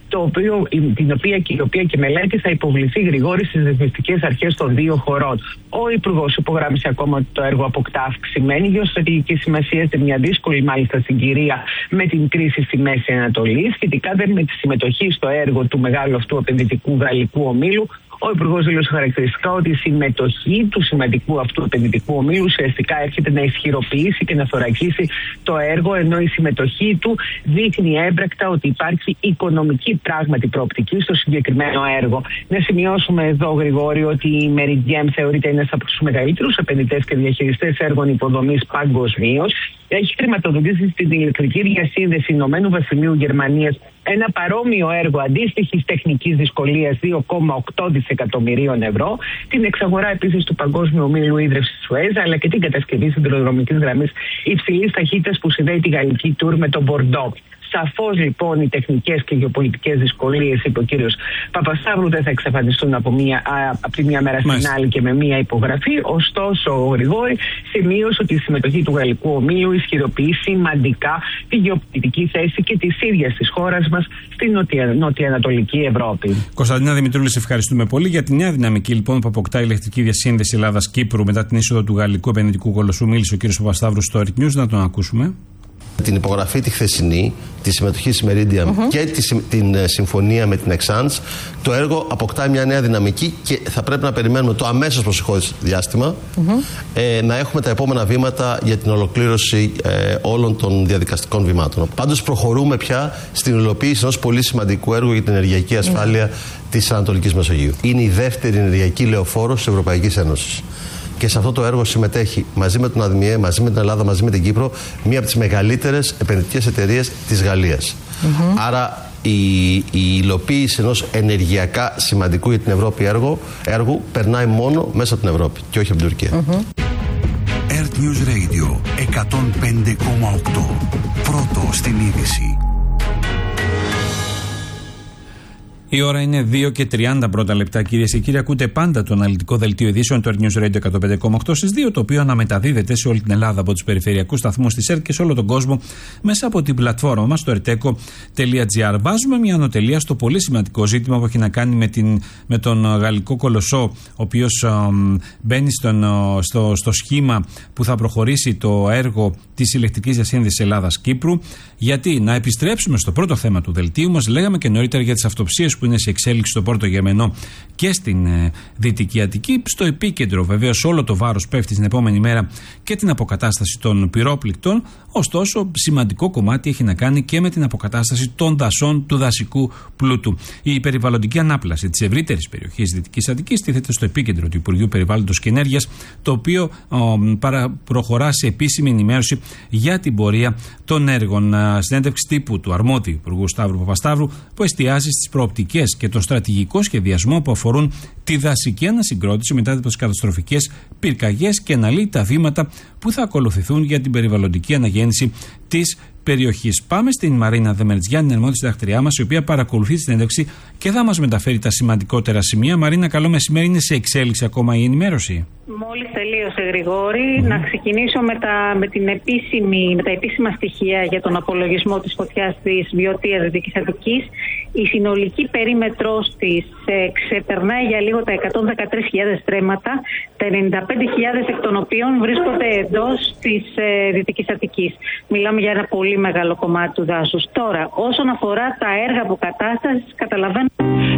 η οποία και μελέτη θα υποβληθεί, Γρηγόρη, στις ρυθμιστικές αρχές των δύο χωρών. Ο Υπουργός υπογράμμισε ακόμα ότι το έργο αποκτά αυξημένη γεωστρατηγική σημασία σε μια δύσκολη μάλιστα συγκυρία με την κρίση στη Μέση Ανατολή. Σχετικά με τη συμμετοχή στο έργο του μεγάλου αυτού επενδυτικού γαλλικού ομίλου, ο Υπουργός δήλωσε χαρακτηριστικά ότι η συμμετοχή του σημαντικού αυτού επενδυτικού ομίλου ουσιαστικά έρχεται να ισχυροποιήσει και να θωρακίσει το έργο, ενώ η συμμετοχή του δείχνει έμπρακτα ότι υπάρχει οικονομική πράγματι προοπτική στο συγκεκριμένο έργο. Να σημειώσουμε εδώ, Γρηγόρη, ότι η Meridiem θεωρείται ένας από τους μεγαλύτερους επενδυτές και διαχειριστές έργων υποδομής παγκοσμίως. Έχει χρηματοδοτήσει στην ηλεκτρική διασύνδεση Ηνωμένου Βασιλείου Γερμανίας ένα παρόμοιο έργο αντίστοιχης τεχνικής δυσκολίας 2,8 δισεκατομμυρίων ευρώ, την εξαγορά επίσης του Παγκόσμιου Ομίλου Ίδρυυσης Σουέζ, αλλά και την κατασκευή σιδηροδρομικής γραμμής υψηλής ταχύτητας που συνδέει τη γαλλική Τουρ με τον Μπορντό. Σαφώς λοιπόν οι τεχνικές και γεωπολιτικές δυσκολίες, είπε ο κύριος Παπασταύρου, δεν θα εξαφανιστούν από τη μία μέρα στην άλλη και με μία υπογραφή. Ωστόσο, ο Γρηγόρη σημείωσε ότι η συμμετοχή του γαλλικού ομίλου ισχυροποιεί σημαντικά τη γεωπολιτική θέση και της ίδιας της χώρας μας στην νοτιοανατολική Ευρώπη. Κωνσταντίνα Δημητρούλη, σε ευχαριστούμε πολύ για τη νέα δυναμική λοιπόν που αποκτά η ηλεκτρική διασύνδεση Ελλάδας-Κύπρου μετά την είσοδο του γαλλικού επενδυτικού κολοσσού. Μίλησε ο κύριος Παπασταύρου στο Earth News, να τον ακούσουμε. Την υπογραφή τη χθεσινή, τη συμμετοχή της Meridiem και την συμφωνία με την Exans, το έργο αποκτά μια νέα δυναμική και θα πρέπει να περιμένουμε το αμέσως προσεχώς διάστημα να έχουμε τα επόμενα βήματα για την ολοκλήρωση όλων των διαδικαστικών βημάτων. Πάντως προχωρούμε πια στην υλοποίηση ενός πολύ σημαντικού έργου για την ενεργειακή ασφάλεια της Ανατολικής Μεσογείου. Είναι η δεύτερη ενεργειακή λεωφόρος της Ευρωπαϊκής Ένωσης. Και σε αυτό το έργο συμμετέχει μαζί με τον ΑΔΜΙΕ, μαζί με την Ελλάδα, μαζί με την Κύπρο, μία από τις μεγαλύτερες επενδυτικές εταιρείες της Γαλλίας. Άρα η υλοποίηση ενός ενεργειακά σημαντικού για την Ευρώπη έργου περνάει μόνο μέσα από την Ευρώπη και όχι από την Τουρκία. Earth News Radio 105,8. Πρώτο στην είδηση. Η ώρα είναι 2 και 30 πρώτα λεπτά, κυρίες και κύριοι. Ακούτε πάντα το αναλυτικό δελτίο ειδήσεων του Earth News Radio 105,8 στις 2, το οποίο αναμεταδίδεται σε όλη την Ελλάδα από τους περιφερειακούς σταθμούς της ΕΡΤ και σε όλο τον κόσμο μέσα από την πλατφόρμα μας, το erteco.gr. Βάζουμε μια ανωτελεία στο πολύ σημαντικό ζήτημα που έχει να κάνει με τον γαλλικό κολοσσό, ο οποίος μπαίνει στο σχήμα που θα προχωρήσει το έργο της ηλεκτρικής διασύνδεσης Ελλάδας-Κύπρου. Γιατί να επιστρέψουμε στο πρώτο θέμα του δελτίου μας, λέγαμε και νωρίτερα για τις αυτοψίες που είναι σε εξέλιξη στο Πόρτο Γερμενό και στην Δυτική Αττική. Στο επίκεντρο βεβαίως όλο το βάρος πέφτει στην επόμενη μέρα και την αποκατάσταση των πυρόπληκτων. Ωστόσο, σημαντικό κομμάτι έχει να κάνει και με την αποκατάσταση των δασών, του δασικού πλούτου. Η περιβαλλοντική ανάπλαση της ευρύτερης περιοχής Δυτικής Αττικής τίθεται στο επίκεντρο του Υπουργείου Περιβάλλοντος και Ενέργειας, το οποίο προχωρά σε επίσημη ενημέρωση για την πορεία των έργων. Συνέντευξη τύπου του αρμόδιου Υπουργού Σταύρου Παπασταύρου, που εστιάζει στις προοπτικές και τον στρατηγικό σχεδιασμό που αφορούν τη δασική ανασυγκρότηση μετά από τις καταστροφικές πυρκαγιές και αναλύει τα βήματα που θα ακολουθηθούν για την περιβαλλοντική αναγέννηση της περιοχής. Πάμε στην Μαρίνα Δεμερτζιάννη, αρμόδια συντακτηριά μας, η οποία παρακολουθεί τη συνέντευξη και θα μας μεταφέρει τα σημαντικότερα σημεία. Μαρίνα, καλό μεσημέρι. Είναι σε εξέλιξη ακόμα η ενημέρωση? Μόλις τελείωσε, Γρηγόρη. Να ξεκινήσω με τα επίσημα στοιχεία για τον απολογισμό της φωτιάς της Βιωτίας Δυτικής Αττικής. Η συνολική περίμετρος της ξεπερνάει για λίγο τα 113.000 στρέμματα, τα 95.000 εκ των οποίων βρίσκονται εντός της Δυτικής Αττικής. Μιλάμε για ένα πολύ μεγάλο κομμάτι του δάσους. Τώρα, όσον αφορά τα έργα αποκατάστασης, καταλαβαίνω.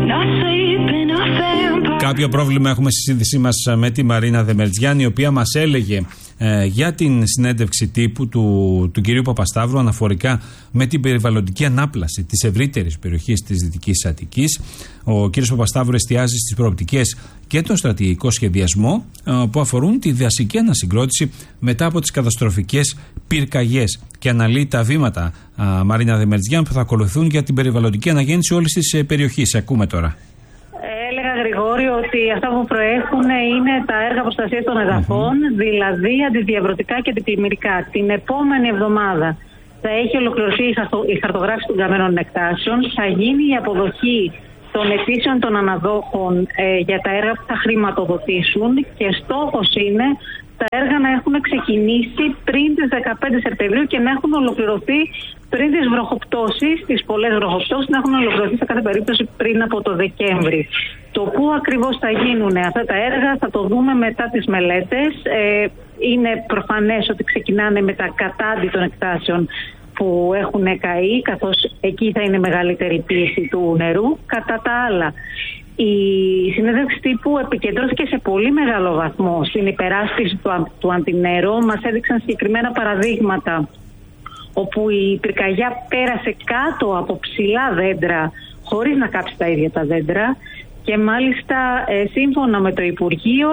Κάποιο πρόβλημα έχουμε στη σύνδεσή μας με τη Μαρίνα Δεμερτζιάννη, η οποία μας έλεγε για την συνέντευξη τύπου του κυρίου Παπασταύρου αναφορικά με την περιβαλλοντική ανάπλαση της ευρύτερης περιοχής της Δυτικής Αττικής. Ο κύριος Παπασταύρου εστιάζει στις προοπτικές και τον στρατηγικό σχεδιασμό που αφορούν τη δασική ανασυγκρότηση μετά από τις καταστροφικές πυρκαγιές και αναλύει τα βήματα, Μαρίνα Δεμερτζιάννη, που θα ακολουθούν για την περιβαλλοντική αναγέννηση όλης της περιοχής. Ακούμε τώρα. Έλεγα, Γρηγόρη, ότι αυτά που προέχουν είναι τα έργα προστασίας των εδαφών, δηλαδή αντιδιαβρωτικά και αντιπλημμυρικά. Την επόμενη εβδομάδα θα έχει ολοκληρωθεί η χαρτογράφηση των καμένων εκτάσεων, θα γίνει η αποδοχή των αιτήσεων των αναδόχων για τα έργα που θα χρηματοδοτήσουν και στόχος είναι τα έργα να έχουν ξεκινήσει πριν τις 15 Σεπτεμβρίου και να έχουν ολοκληρωθεί πριν τις βροχοπτώσεις, τις πολλές βροχοπτώσεις, να έχουν ολοκληρωθεί σε κάθε περίπτωση πριν από το Δεκέμβρη. Το πού ακριβώς θα γίνουν αυτά τα έργα θα το δούμε μετά τις μελέτες. Είναι προφανές ότι ξεκινάνε με τα κατάντι των εκτάσεων που έχουν καεί, καθώς εκεί θα είναι μεγαλύτερη πίεση του νερού. Κατά τα άλλα, η συνέντευξη τύπου επικεντρώθηκε σε πολύ μεγάλο βαθμό στην υπεράσπιση του Αντινέρο. Μας έδειξαν συγκεκριμένα παραδείγματα όπου η πυρκαγιά πέρασε κάτω από ψηλά δέντρα χωρίς να κάψει τα ίδια τα δέντρα και μάλιστα σύμφωνα με το Υπουργείο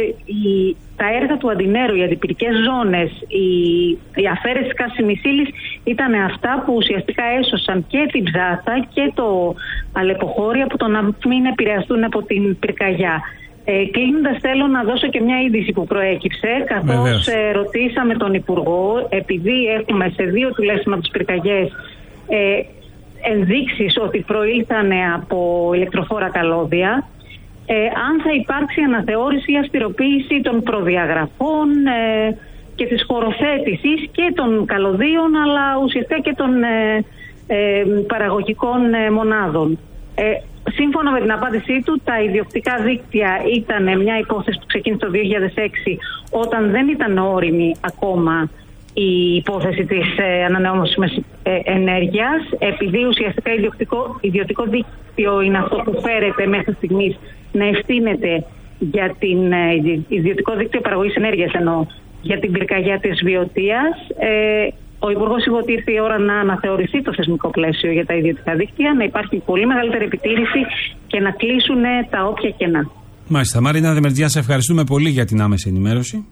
τα έργα του Αντινέρου, οι αντιπυρικές ζώνες, η αφαίρεση της καύσιμης ύλης ήταν αυτά που ουσιαστικά έσωσαν και την Ψάθα και το Αλεποχώρι από το να μην επηρεαστούν από την πυρκαγιά. Κλείνοντας, θέλω να δώσω και μια είδηση που προέκυψε, καθώς ρωτήσαμε τον Υπουργό, επειδή έχουμε σε 2 τουλάχιστον από τις πυρκαγιές ενδείξεις ότι προήλθαν από ηλεκτροφόρα καλώδια, αν θα υπάρξει αναθεώρηση ή αυστηροποίηση των προδιαγραφών και της χωροθέτησης και των καλωδίων, αλλά ουσιαστικά και των παραγωγικών μονάδων. Σύμφωνα με την απάντησή του, τα ιδιοκτικά δίκτυα ήταν μια υπόθεση που ξεκίνησε το 2006, όταν δεν ήταν όριμη ακόμα η υπόθεση της ανανεώσιμης ενέργειας, επειδή ουσιαστικά ιδιωτικό δίκτυο είναι αυτό που φέρεται μέχρι στιγμής να ευθύνεται για την ιδιωτικό δίκτυο παραγωγής ενέργειας, ενώ για την πυρκαγιά της Βιωτίας. Ο Υπουργός είπε ότι ήρθε η ώρα να αναθεωρηθεί το θεσμικό πλαίσιο για τα ιδιωτικά δίκτυα, να υπάρχει πολύ μεγαλύτερη επιτήρηση και να κλείσουν τα όποια κενά. Μάλιστα. Μαρίνα Δεμερτζιάννη, σε ευχαριστούμε πολύ για την άμεση ενημέρωση.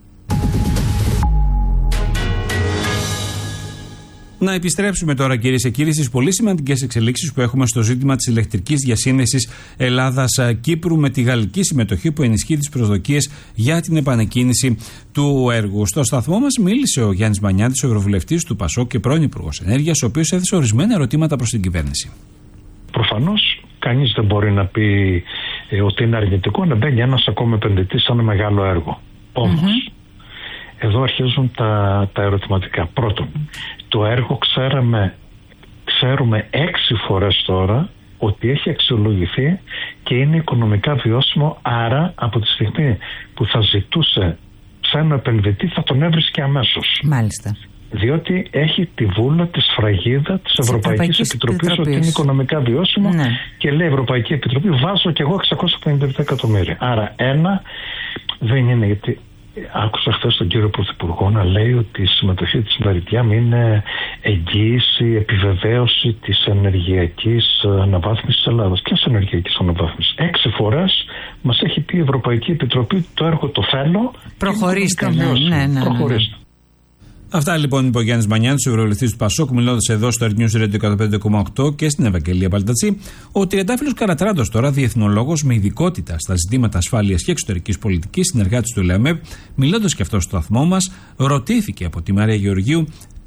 Να επιστρέψουμε τώρα, κυρίες και κύριοι, στις πολύ σημαντικές εξελίξεις που έχουμε στο ζήτημα της ηλεκτρικής διασύνδεσης Ελλάδας-Κύπρου με τη γαλλική συμμετοχή που ενισχύει τις προσδοκίες για την επανεκκίνηση του έργου. Στο σταθμό μας μίλησε ο Γιάννης Μπανιάτης, ο ευρωβουλευτής του ΠΑΣΟΚ και πρώην Υπουργός Ενέργειας, ο οποίος έθεσε ορισμένα ερωτήματα προς την κυβέρνηση. Προφανώς κανείς δεν μπορεί να πει ότι είναι αρνητικό να μπαίνει ένας ακόμα επενδυτής σε ένα μεγάλο έργο. Όμως, εδώ αρχίζουν τα ερωτηματικά. Πρώτον, το έργο ξέρουμε 6 φορές τώρα ότι έχει αξιολογηθεί και είναι οικονομικά βιώσιμο, άρα από τη στιγμή που θα ζητούσε ξένο επενδυτή θα τον έβρισκε αμέσως. Μάλιστα. Διότι έχει τη βούλα, τη σφραγίδα της Ευρωπαϊκής Επιτροπής ότι είναι οικονομικά βιώσιμο, και λέει η Ευρωπαϊκή Επιτροπή βάζω και εγώ 657 εκατομμύρια. Άρα δεν είναι, γιατί άκουσα χθες τον κύριο Πρωθυπουργό να λέει ότι η συμμετοχή της Μεριτιάμ είναι εγγύηση, επιβεβαίωση της ενεργειακής αναβάθμισης της Ελλάδας. Ποιας ενεργειακής αναβάθμισης? 6 φορές μας έχει πει η Ευρωπαϊκή Επιτροπή το έργο το θέλω. Προχωρήστε. Προχωρήστε. Αυτά λοιπόν είπε ο Γιάννης Μπανιάτης, ο ευρωβουλευτής του ΠΑΣΟΚ, μιλώντας εδώ στο News Radio 105,8 και στην Ευαγγελία Παλτατσή. Ο Τριαντάφυλλος Καρατράντος, τώρα διεθνολόγος με ειδικότητα στα ζητήματα ασφάλειας και εξωτερικής πολιτικής, συνεργάτης του ΛΕΑΜΕΠ, μιλώντας και αυτό στο σταθμό μας, ρωτήθηκε από τη Μαρία Γεωργίου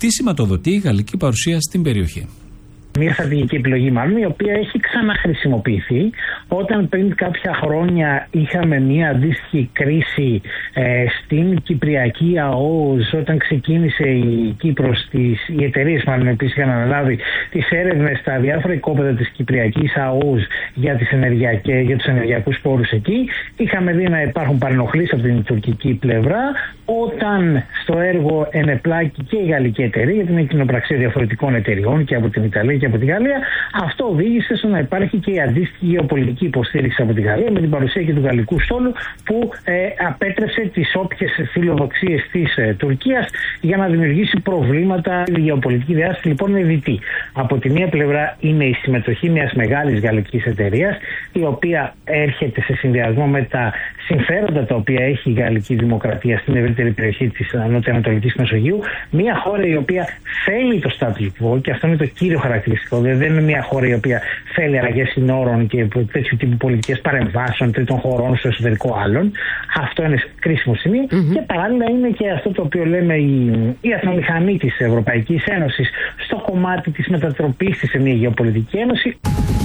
τι σηματοδοτεί η γαλλική παρουσία στην περιοχή. Μια στρατηγική επιλογή, μάλλον, η οποία έχει ξαναχρησιμοποιηθεί όταν πριν κάποια χρόνια είχαμε μια αντίστοιχη κρίση στην Κυπριακή ΑΟΣ, όταν ξεκίνησε η Κύπρος, οι εταιρείες μάλλον επίσης είχαν αναλάβει τις έρευνες στα διάφορα οικόπεδα της Κυπριακής ΑΟΣ για τους ενεργειακούς πόρους εκεί. Είχαμε δει να υπάρχουν παρενοχλήσεις από την τουρκική πλευρά, όταν στο έργο ενεπλάκη και η γαλλική εταιρεία, γιατί είναι κοινοπραξία διαφορετικών εταιριών και από την Ιταλία και από τη Γαλλία. Αυτό οδήγησε στο να υπάρχει και η αντίστοιχη γεωπολιτική υποστήριξη από τη Γαλλία, με την παρουσία και του γαλλικού στόλου, που απέτρεψε τις όποιες φιλοδοξίες της Τουρκίας για να δημιουργήσει προβλήματα. Η γεωπολιτική διάσταση λοιπόν είναι διτή. Από τη μία πλευρά είναι η συμμετοχή μιας μεγάλης γαλλικής εταιρείας, η οποία έρχεται σε συνδυασμό με τα συμφέροντα τα οποία έχει η γαλλική δημοκρατία στην ευρύτερη περιοχή της νοτιοανατολικής Μεσογείου. Μια χώρα η οποία θέλει το status quo, και αυτό είναι το κύριο χαρακτηριστικό. Δεν είναι μια χώρα η οποία θέλει αλλαγές συνόρων και τέτοιου τύπου πολιτικές παρεμβάσεων τρίτων χωρών στο εσωτερικό άλλων. Αυτό είναι κρίσιμο σημείο. Και παράλληλα είναι και αυτό το οποίο λέμε η ατμομηχανή της Ευρωπαϊκής Ένωσης στο κομμάτι της μετατροπής της σε μια γεωπολιτική ένωση.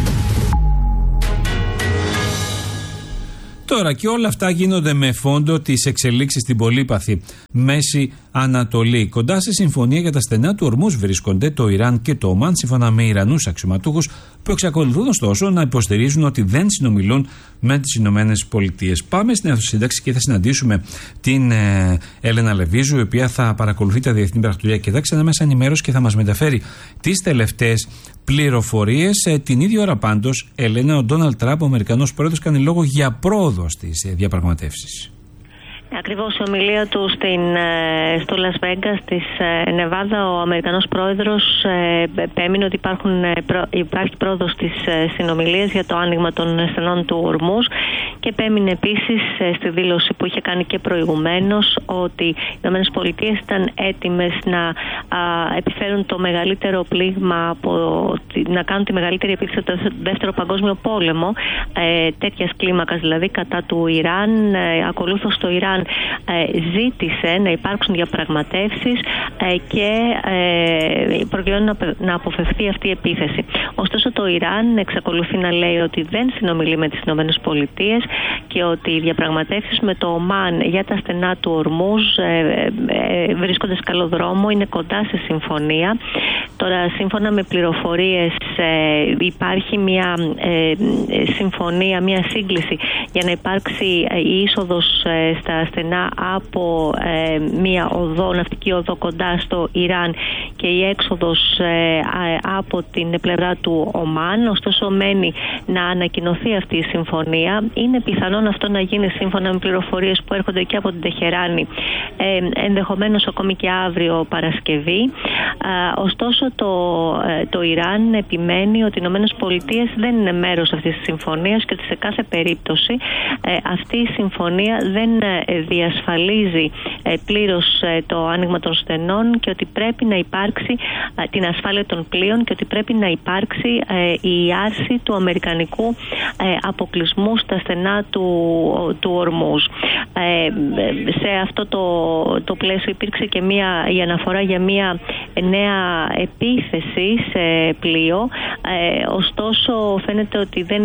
Τώρα και όλα αυτά γίνονται με φόντο τις εξελίξεις στην πολύπαθη Μέση Ανατολή. Κοντά σε συμφωνία για τα στενά του Ορμούς βρίσκονται το Ιράν και το Ομάν, σύμφωνα με Ιρανούς αξιωματούχους, που εξακολουθούν ωστόσο να υποστηρίζουν ότι δεν συνομιλούν με τις Ηνωμένες Πολιτείες. Πάμε στην Εθνοσύνταξη και θα συναντήσουμε την Έλενα Λεβίζου, η οποία θα παρακολουθεί τα διεθνή πρακτορία και δάξενα μέσα ενημέρωση και θα μας μεταφέρει τις τελευταίες πληροφορίες. Την ίδια ώρα πάντως, Έλενα, ο Ντόναλντ Τραμπ, ο Αμερικανός πρόεδρος, κάνει λόγο για πρόοδο στις διαπραγματεύσεις. Ακριβώς, η ομιλία του στο Λας Βέγκας της Νεβάδα, ο Αμερικανός πρόεδρος επέμεινε ότι υπάρχει πρόοδος στις συνομιλίες για το άνοιγμα των στενών του Ορμούς, και επέμεινε επίσης στη δήλωση που είχε κάνει και προηγουμένως ότι οι ΗΠΑ ήταν έτοιμες να επιφέρουν το μεγαλύτερο πλήγμα, να κάνουν τη μεγαλύτερη επίθεση στο Δεύτερο Παγκόσμιο Πόλεμο, τέτοιας κλίμακας δηλαδή, κατά του Ιράν. Ακολούθως το Ιράν ζήτησε να υπάρξουν διαπραγματεύσεις και προκειμένου να αποφευθεί αυτή η επίθεση. Ωστόσο το Ιράν εξακολουθεί να λέει ότι δεν συνομιλεί με τις ΗΠΑ και ότι οι διαπραγματεύσεις με το Ομάν για τα στενά του Ορμούς βρίσκονται σε καλό δρόμο, είναι κοντά σε συμφωνία. Τώρα, σύμφωνα με πληροφορίες, υπάρχει μια συμφωνία, μια σύγκληση για να υπάρξει η είσοδος στα στενά από μια οδό, ναυτική οδό κοντά στο Ιράν, και η έξοδος από την πλευρά του Ομάν. Ωστόσο μένει να ανακοινωθεί αυτή η συμφωνία. Είναι πιθανόν αυτό να γίνει σύμφωνα με πληροφορίες που έρχονται και από την Τεχεράνη, ενδεχομένως ακόμη και αύριο Παρασκευή. Ωστόσο το Ιράν επιμένει ότι οι ΗΠΑ δεν είναι μέρος αυτής της συμφωνίας και ότι σε κάθε περίπτωση αυτή η συμφωνία δεν διασφαλίζει πλήρως το άνοιγμα των στενών, και ότι πρέπει να υπάρξει την ασφάλεια των πλοίων, και ότι πρέπει να υπάρξει η άρση του αμερικανικού αποκλεισμού στα στενά του Ορμούς. Σε αυτό το πλαίσιο υπήρξε και η αναφορά για μια νέα επίθεση σε πλοίο. Ωστόσο φαίνεται ότι δεν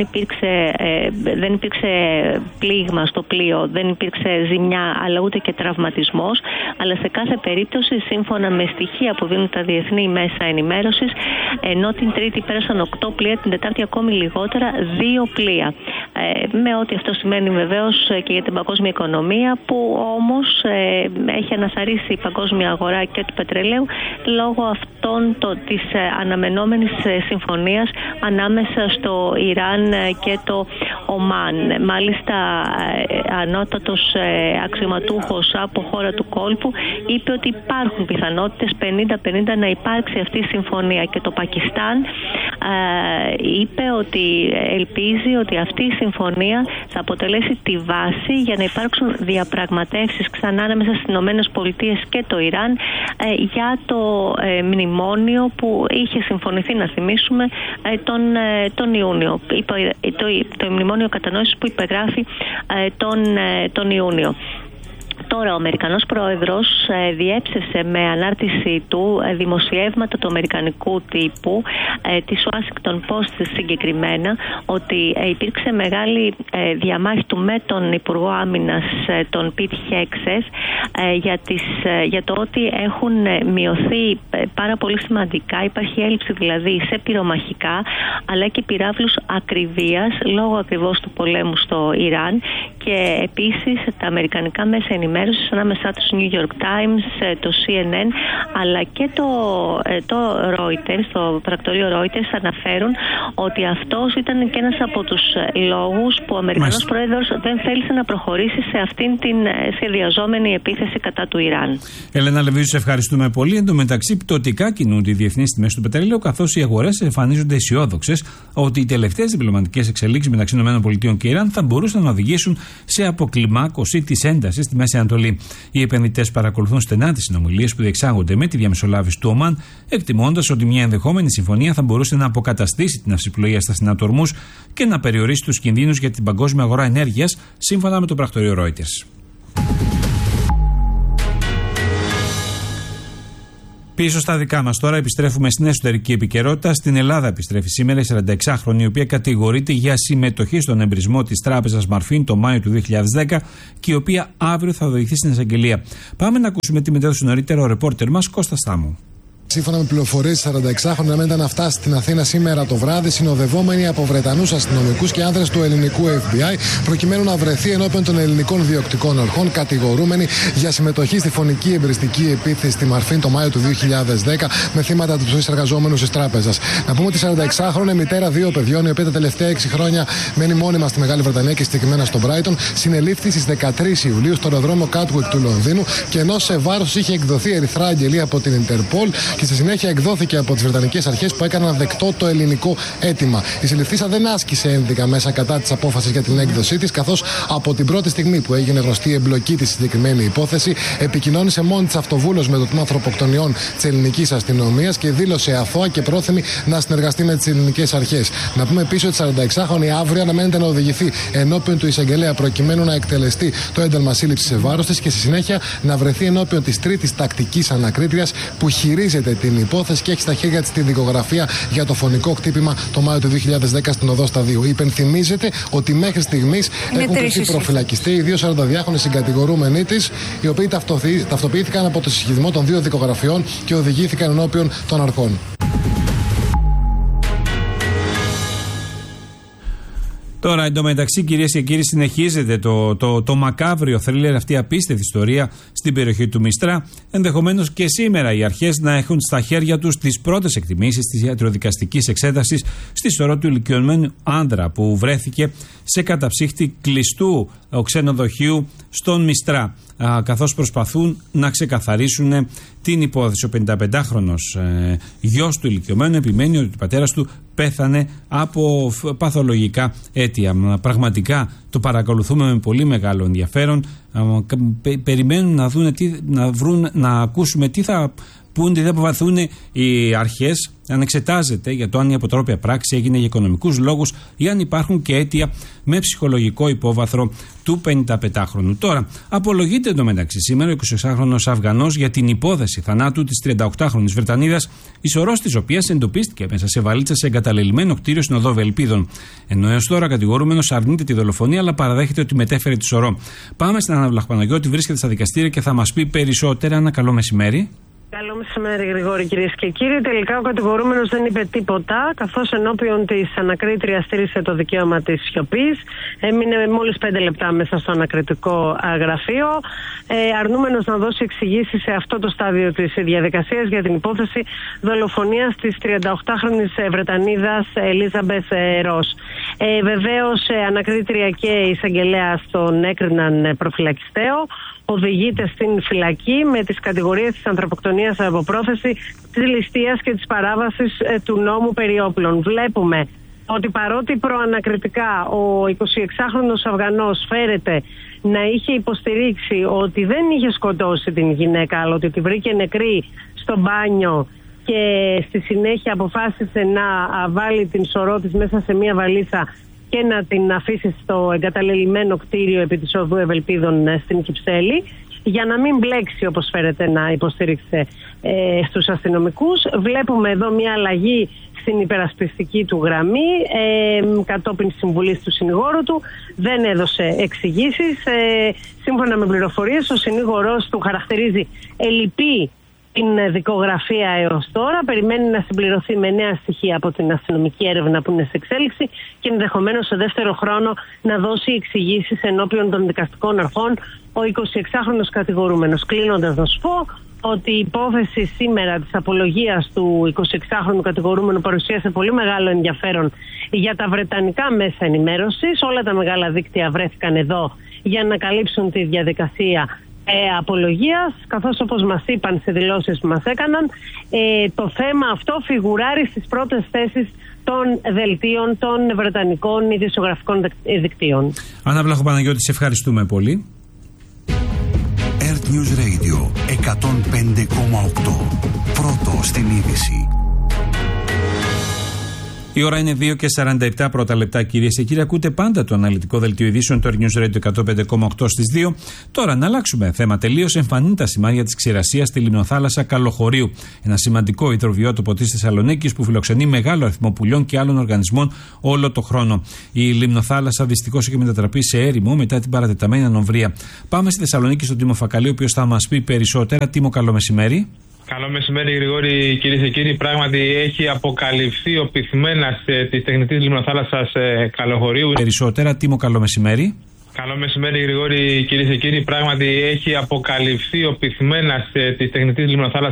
υπήρξε πλήγμα στο πλοίο, δεν υπήρξε ζημιά, αλλά ούτε και τραυματισμός. Αλλά σε κάθε περίπτωση, σύμφωνα με στοιχεία που δίνουν τα διεθνή μέσα ενημέρωσης, ενώ την Τρίτη πέρασαν 8 πλοία, την Τετάρτη ακόμη λιγότερα 2 πλοία. Με ό,τι αυτό σημαίνει βεβαίως και για την παγκόσμια οικονομία, που όμως έχει αναθαρρύσει η παγκόσμια αγορά και του πετρελαίου λόγω της αναμενόμενης συμφωνίας ανάμεσα στο Ιράν και το Ομάν. Μάλιστα, ανώτατος αξιωματούχος από χώρα του κόλπου είπε ότι υπάρχουν πιθανότητες 50-50 να υπάρξει αυτή η συμφωνία, και το Πακιστάν είπε ότι ελπίζει ότι αυτή η συμφωνία θα αποτελέσει τη βάση για να υπάρξουν διαπραγματεύσεις ξανά ανάμεσα στις ΗΠΑ και το Ιράν για το μνημόνιο που είχε συμφωνηθεί, να θυμίσουμε, τον Ιούνιο. Το μνημόνιο κατανόησης που υπεγράφει τον Ιούνιο. Τώρα ο Αμερικανός πρόεδρος διέψευσε με ανάρτησή του δημοσιεύματα του αμερικανικού τύπου, της Washington Post συγκεκριμένα, ότι υπήρξε μεγάλη διαμάχη του με τον Υπουργό Άμυνας, τον Pete Hegseth, για το ότι έχουν μειωθεί πάρα πολύ σημαντικά. Υπάρχει έλλειψη δηλαδή σε πυρομαχικά αλλά και πυράβλους ακριβίας λόγω ακριβώς του πολέμου στο Ιράν, και επίσης τα αμερικανικά μέσα ενημέρωσης ανάμεσά τους New York Times, το CNN αλλά και το Reuters, το πρακτορείο Reuters, αναφέρουν ότι αυτός ήταν και ένας από τους λόγους που ο Αμερικανός πρόεδρος δεν θέλησε να προχωρήσει σε αυτήν την σχεδιαζόμενη επίθεση κατά του Ιράν. Ελένα Λεβίου, σε ευχαριστούμε πολύ. Εν τω μεταξύ, πτωτικά κινούνται οι διεθνείς τιμές του πετρελαίου, καθώς οι αγορές εμφανίζονται αισιόδοξες ότι οι τελευταίες διπλωματικές εξελίξεις μεταξύ ΗΠΑ και Ιράν θα μπορούσαν να οδηγήσουν σε αποκλιμάκωση της έντασης στη Μέση Ανατολή. Οι επενδυτές παρακολουθούν στενά τις συνομιλίες που διεξάγονται με τη διαμεσολάβηση του Ομάν, εκτιμώντας ότι μια ενδεχόμενη συμφωνία θα μπορούσε να αποκαταστήσει την αυσιπλοεία στα συνατορμούς και να περιορίσει τους κινδύνους για την παγκόσμια αγορά ενέργειας, σύμφωνα με το πρακτορείο Reuters. Πίσω στα δικά μας τώρα, επιστρέφουμε στην εσωτερική επικαιρότητα. Στην Ελλάδα επιστρέφει σήμερα η 46χρονη, η οποία κατηγορείται για συμμετοχή στον εμπρισμό της τράπεζας Μαρφίν το Μάιο του 2010 και η οποία αύριο θα οδηγηθεί στην εισαγγελία. Πάμε να ακούσουμε τη μετέδωση νωρίτερα ο ρεπόρτερ μας Κώστας Στάμου. Σύμφωνα με πληροφορίες, 46χρονη αναμένεται να φτάσει στην Αθήνα σήμερα το βράδυ, συνοδευόμενη από Βρετανούς αστυνομικούς και άνδρες του ελληνικού FBI, προκειμένου να βρεθεί ενώπιον των ελληνικών διοκτικών αρχών, κατηγορούμενη για συμμετοχή στη φωνική εμπριστική επίθεση στη Μαρφίν το Μάιο του 2010 με θύματα τους εργαζόμενους της τράπεζας. Να πούμε ότι 46χρονη μητέρα 2 παιδιών, η οποία τα τελευταία 6 χρόνια μένει μόνιμα στη Μεγάλη Βρετανία και συγκεκριμένα στο Brighton, συνελήφθη στις 13 Ιουλίου στο αεροδρόμιο Gatwick του Λονδίνου, και ενώ σε βάρος είχε εκδοθεί ερυθρά αγγελία από την Interpol και στη συνέχεια εκδόθηκε από τις Βρετανικές αρχές που έκαναν δεκτό το ελληνικό αίτημα. Η συλληφθήσα δεν άσκησε ένδικα μέσα κατά της απόφασης για την έκδοσή της, καθώς από την πρώτη στιγμή που έγινε γνωστή η εμπλοκή της στη συγκεκριμένη υπόθεση, επικοινώνησε μόνη της αυτοβούλος με το τμήμα ανθρωποκτονιών της ελληνικής αστυνομίας και δήλωσε αθώα και πρόθυμη να συνεργαστεί με τις ελληνικές αρχές. Να πούμε επίσης ότι 46χρονη αύριο αναμένεται να οδηγηθεί ενώπιον του εισαγγελέα προκειμένου να εκτελεστεί το ένταλμα σύλληψης σε βάρος της και στη συνέχεια να βρεθεί ενώπιον της τρίτης τακτικής ανακρίτριας που χειρίζεται την υπόθεση και έχει στα χέρια της τη δικογραφία για το φωνικό χτύπημα το Μάιο του 2010 στην Οδό Σταδίου. Υπενθυμίζεται ότι μέχρι στιγμής έχουν κρυφθεί προφυλακιστεί οι 2 42χρονοι συγκατηγορούμενοι της, οι οποίοι ταυτοποιήθηκαν από το συσχετισμό των 2 δικογραφιών και οδηγήθηκαν ενώπιον των αρχών. Τώρα, εντωμεταξύ, κυρίες και κύριοι, συνεχίζεται το μακάβριο θρίλερ, αυτή η απίστευτη ιστορία στην περιοχή του Μιστρά. Ενδεχομένως και σήμερα οι αρχές να έχουν στα χέρια τους τις πρώτες εκτιμήσεις της ιατροδικαστικής εξέτασης στη σωρό του ηλικιωμένου άνδρα που βρέθηκε σε καταψύχτη κλειστού ξενοδοχείου στον Μιστρά, καθώς προσπαθούν να ξεκαθαρίσουν την υπόθεση. Ο 55χρονος γιος του ηλικιωμένου επιμένει ότι ο πατέρας του πέθανε από παθολογικά αίτια. Πραγματικά το παρακολουθούμε με πολύ μεγάλο ενδιαφέρον. Περιμένουν να δουν να ακούσουμε τι θα πούν, τι θα αποβαθούν οι αρχές, αν εξετάζεται για το αν η αποτρόπια πράξη έγινε για οικονομικούς λόγους ή αν υπάρχουν και αίτια με ψυχολογικό υπόβαθρο του 55χρονου. Τώρα, απολογείται εντωμεταξύ σήμερα ο 26χρονος Αφγανός για την υπόθεση θανάτου της 38χρονης Βρετανίδας, η σωρός της οποίας εντοπίστηκε μέσα σε βαλίτσα σε εγκαταλελειμμένο κτίριο στην Οδό Βελπίδων. Ενώ έως τώρα κατηγορούμενος αρνείται τη δολοφονία, αλλά παραδέχεται ότι μετέφερε τη σωρό. Πάμε στην Άννα Βλαχπαναγιώτη, βρίσκεται στα δικαστήρια και θα μας πει περισσότερα. Ένα καλό μεσημέρι. Καλό μεσημέρι, Γρηγόρη, κυρίες και κύριοι. Τελικά ο κατηγορούμενος δεν είπε τίποτα, καθώς ενώπιον της ανακρίτριας στήρισε το δικαίωμα της σιωπής. Έμεινε μόλις 5 λεπτά μέσα στο ανακριτικό γραφείο, αρνούμενος να δώσει εξηγήσεις σε αυτό το στάδιο της διαδικασίας για την υπόθεση δολοφονίας της 38χρονης Βρετανίδας Ελίζαμπεθ Ρος. Βεβαίως, ανακρίτρια και εισαγγελέας τον έκριναν προφυλακιστέο. Οδηγείται στην φυλακή με τις κατηγορίες της ανθρωποκτονίας από πρόθεση, της ληστείας και της παράβασης του νόμου περί όπλων. Βλέπουμε ότι παρότι προανακριτικά ο 26χρονος Αφγανός φέρεται να είχε υποστηρίξει ότι δεν είχε σκοτώσει την γυναίκα, αλλά ότι τη βρήκε νεκρή στο μπάνιο και στη συνέχεια αποφάσισε να βάλει την σωρό της μέσα σε μια βαλίτσα και να την αφήσει στο εγκαταλελειμμένο κτίριο επί της Οδού Ευελπίδων στην Κυψέλη. για να μην μπλέξει, όπως φέρεται να υποστήριξε στους αστυνομικούς. Βλέπουμε εδώ μια αλλαγή στην υπερασπιστική του γραμμή, κατόπιν συμβουλής του συνηγόρου του. Δεν έδωσε εξηγήσεις. Σύμφωνα με πληροφορίες, ο συνήγορος του χαρακτηρίζει ελλειπή την δικογραφία έως τώρα. Περιμένει να συμπληρωθεί με νέα στοιχεία από την αστυνομική έρευνα που είναι σε εξέλιξη και ενδεχομένως σε δεύτερο χρόνο να δώσει εξηγήσεις ενώπιον των δικαστικών αρχών ο 26χρονος κατηγορούμενος. Κλείνοντας, να σου πω ότι η υπόθεση σήμερα της απολογίας του 26χρονου κατηγορούμενου παρουσίασε πολύ μεγάλο ενδιαφέρον για τα βρετανικά μέσα ενημέρωσης. Όλα τα μεγάλα δίκτυα βρέθηκαν εδώ για να καλύψουν τη διαδικασία απολογίας, καθώς όπως μας είπαν σε δηλώσεις που μας έκαναν, το θέμα αυτό φιγουράρει στις πρώτες θέσεις των δελτίων των βρετανικών ειδησιογραφικών δικτύων. Άννα Βλαχοπαναγιώτη, σε ευχαριστούμε πολύ. Earth News Radio 105,8. Πρώτο στην είδηση. Η ώρα είναι 2:47 πρώτα λεπτά, κυρίες και κύριοι. Ακούτε πάντα το αναλυτικό δελτίο ειδήσεων του Earth News Radio 105,8 στις 2. Τώρα να αλλάξουμε θέμα τελείως. Εμφανίζουν τα σημάδια της ξηρασίας στη λιμνοθάλασσα Καλοχωρίου. Ένα σημαντικό υδροβιότοπο της Θεσσαλονίκης που φιλοξενεί μεγάλο αριθμό πουλιών και άλλων οργανισμών όλο το χρόνο. Η λιμνοθάλασσα δυστυχώς έχει μετατραπεί σε έρημο μετά την παρατεταμένη ανοβρία. Πάμε στη Θεσσαλονίκη στον Τίμο Φακαλή, ο οποίος θα μας πει περισσότερα. Τίμο, καλό μεσημέρι. Καλό μεσημέρι, Γρηγόρη, κυρίες και κύριοι. Πράγματι, έχει αποκαλυφθεί ο πυθμένας της τεχνητής λιμνοθάλασσας Καλοχωρίου. Περισσότερα, Τίμο, καλό μεσημέρι. Καλό μεσημέρι, Γρηγόρη, κυρίες και κύριοι. Πράγματι, έχει αποκαλυφθεί ο πυθμένας της τεχνητής λιμνοθάλασσας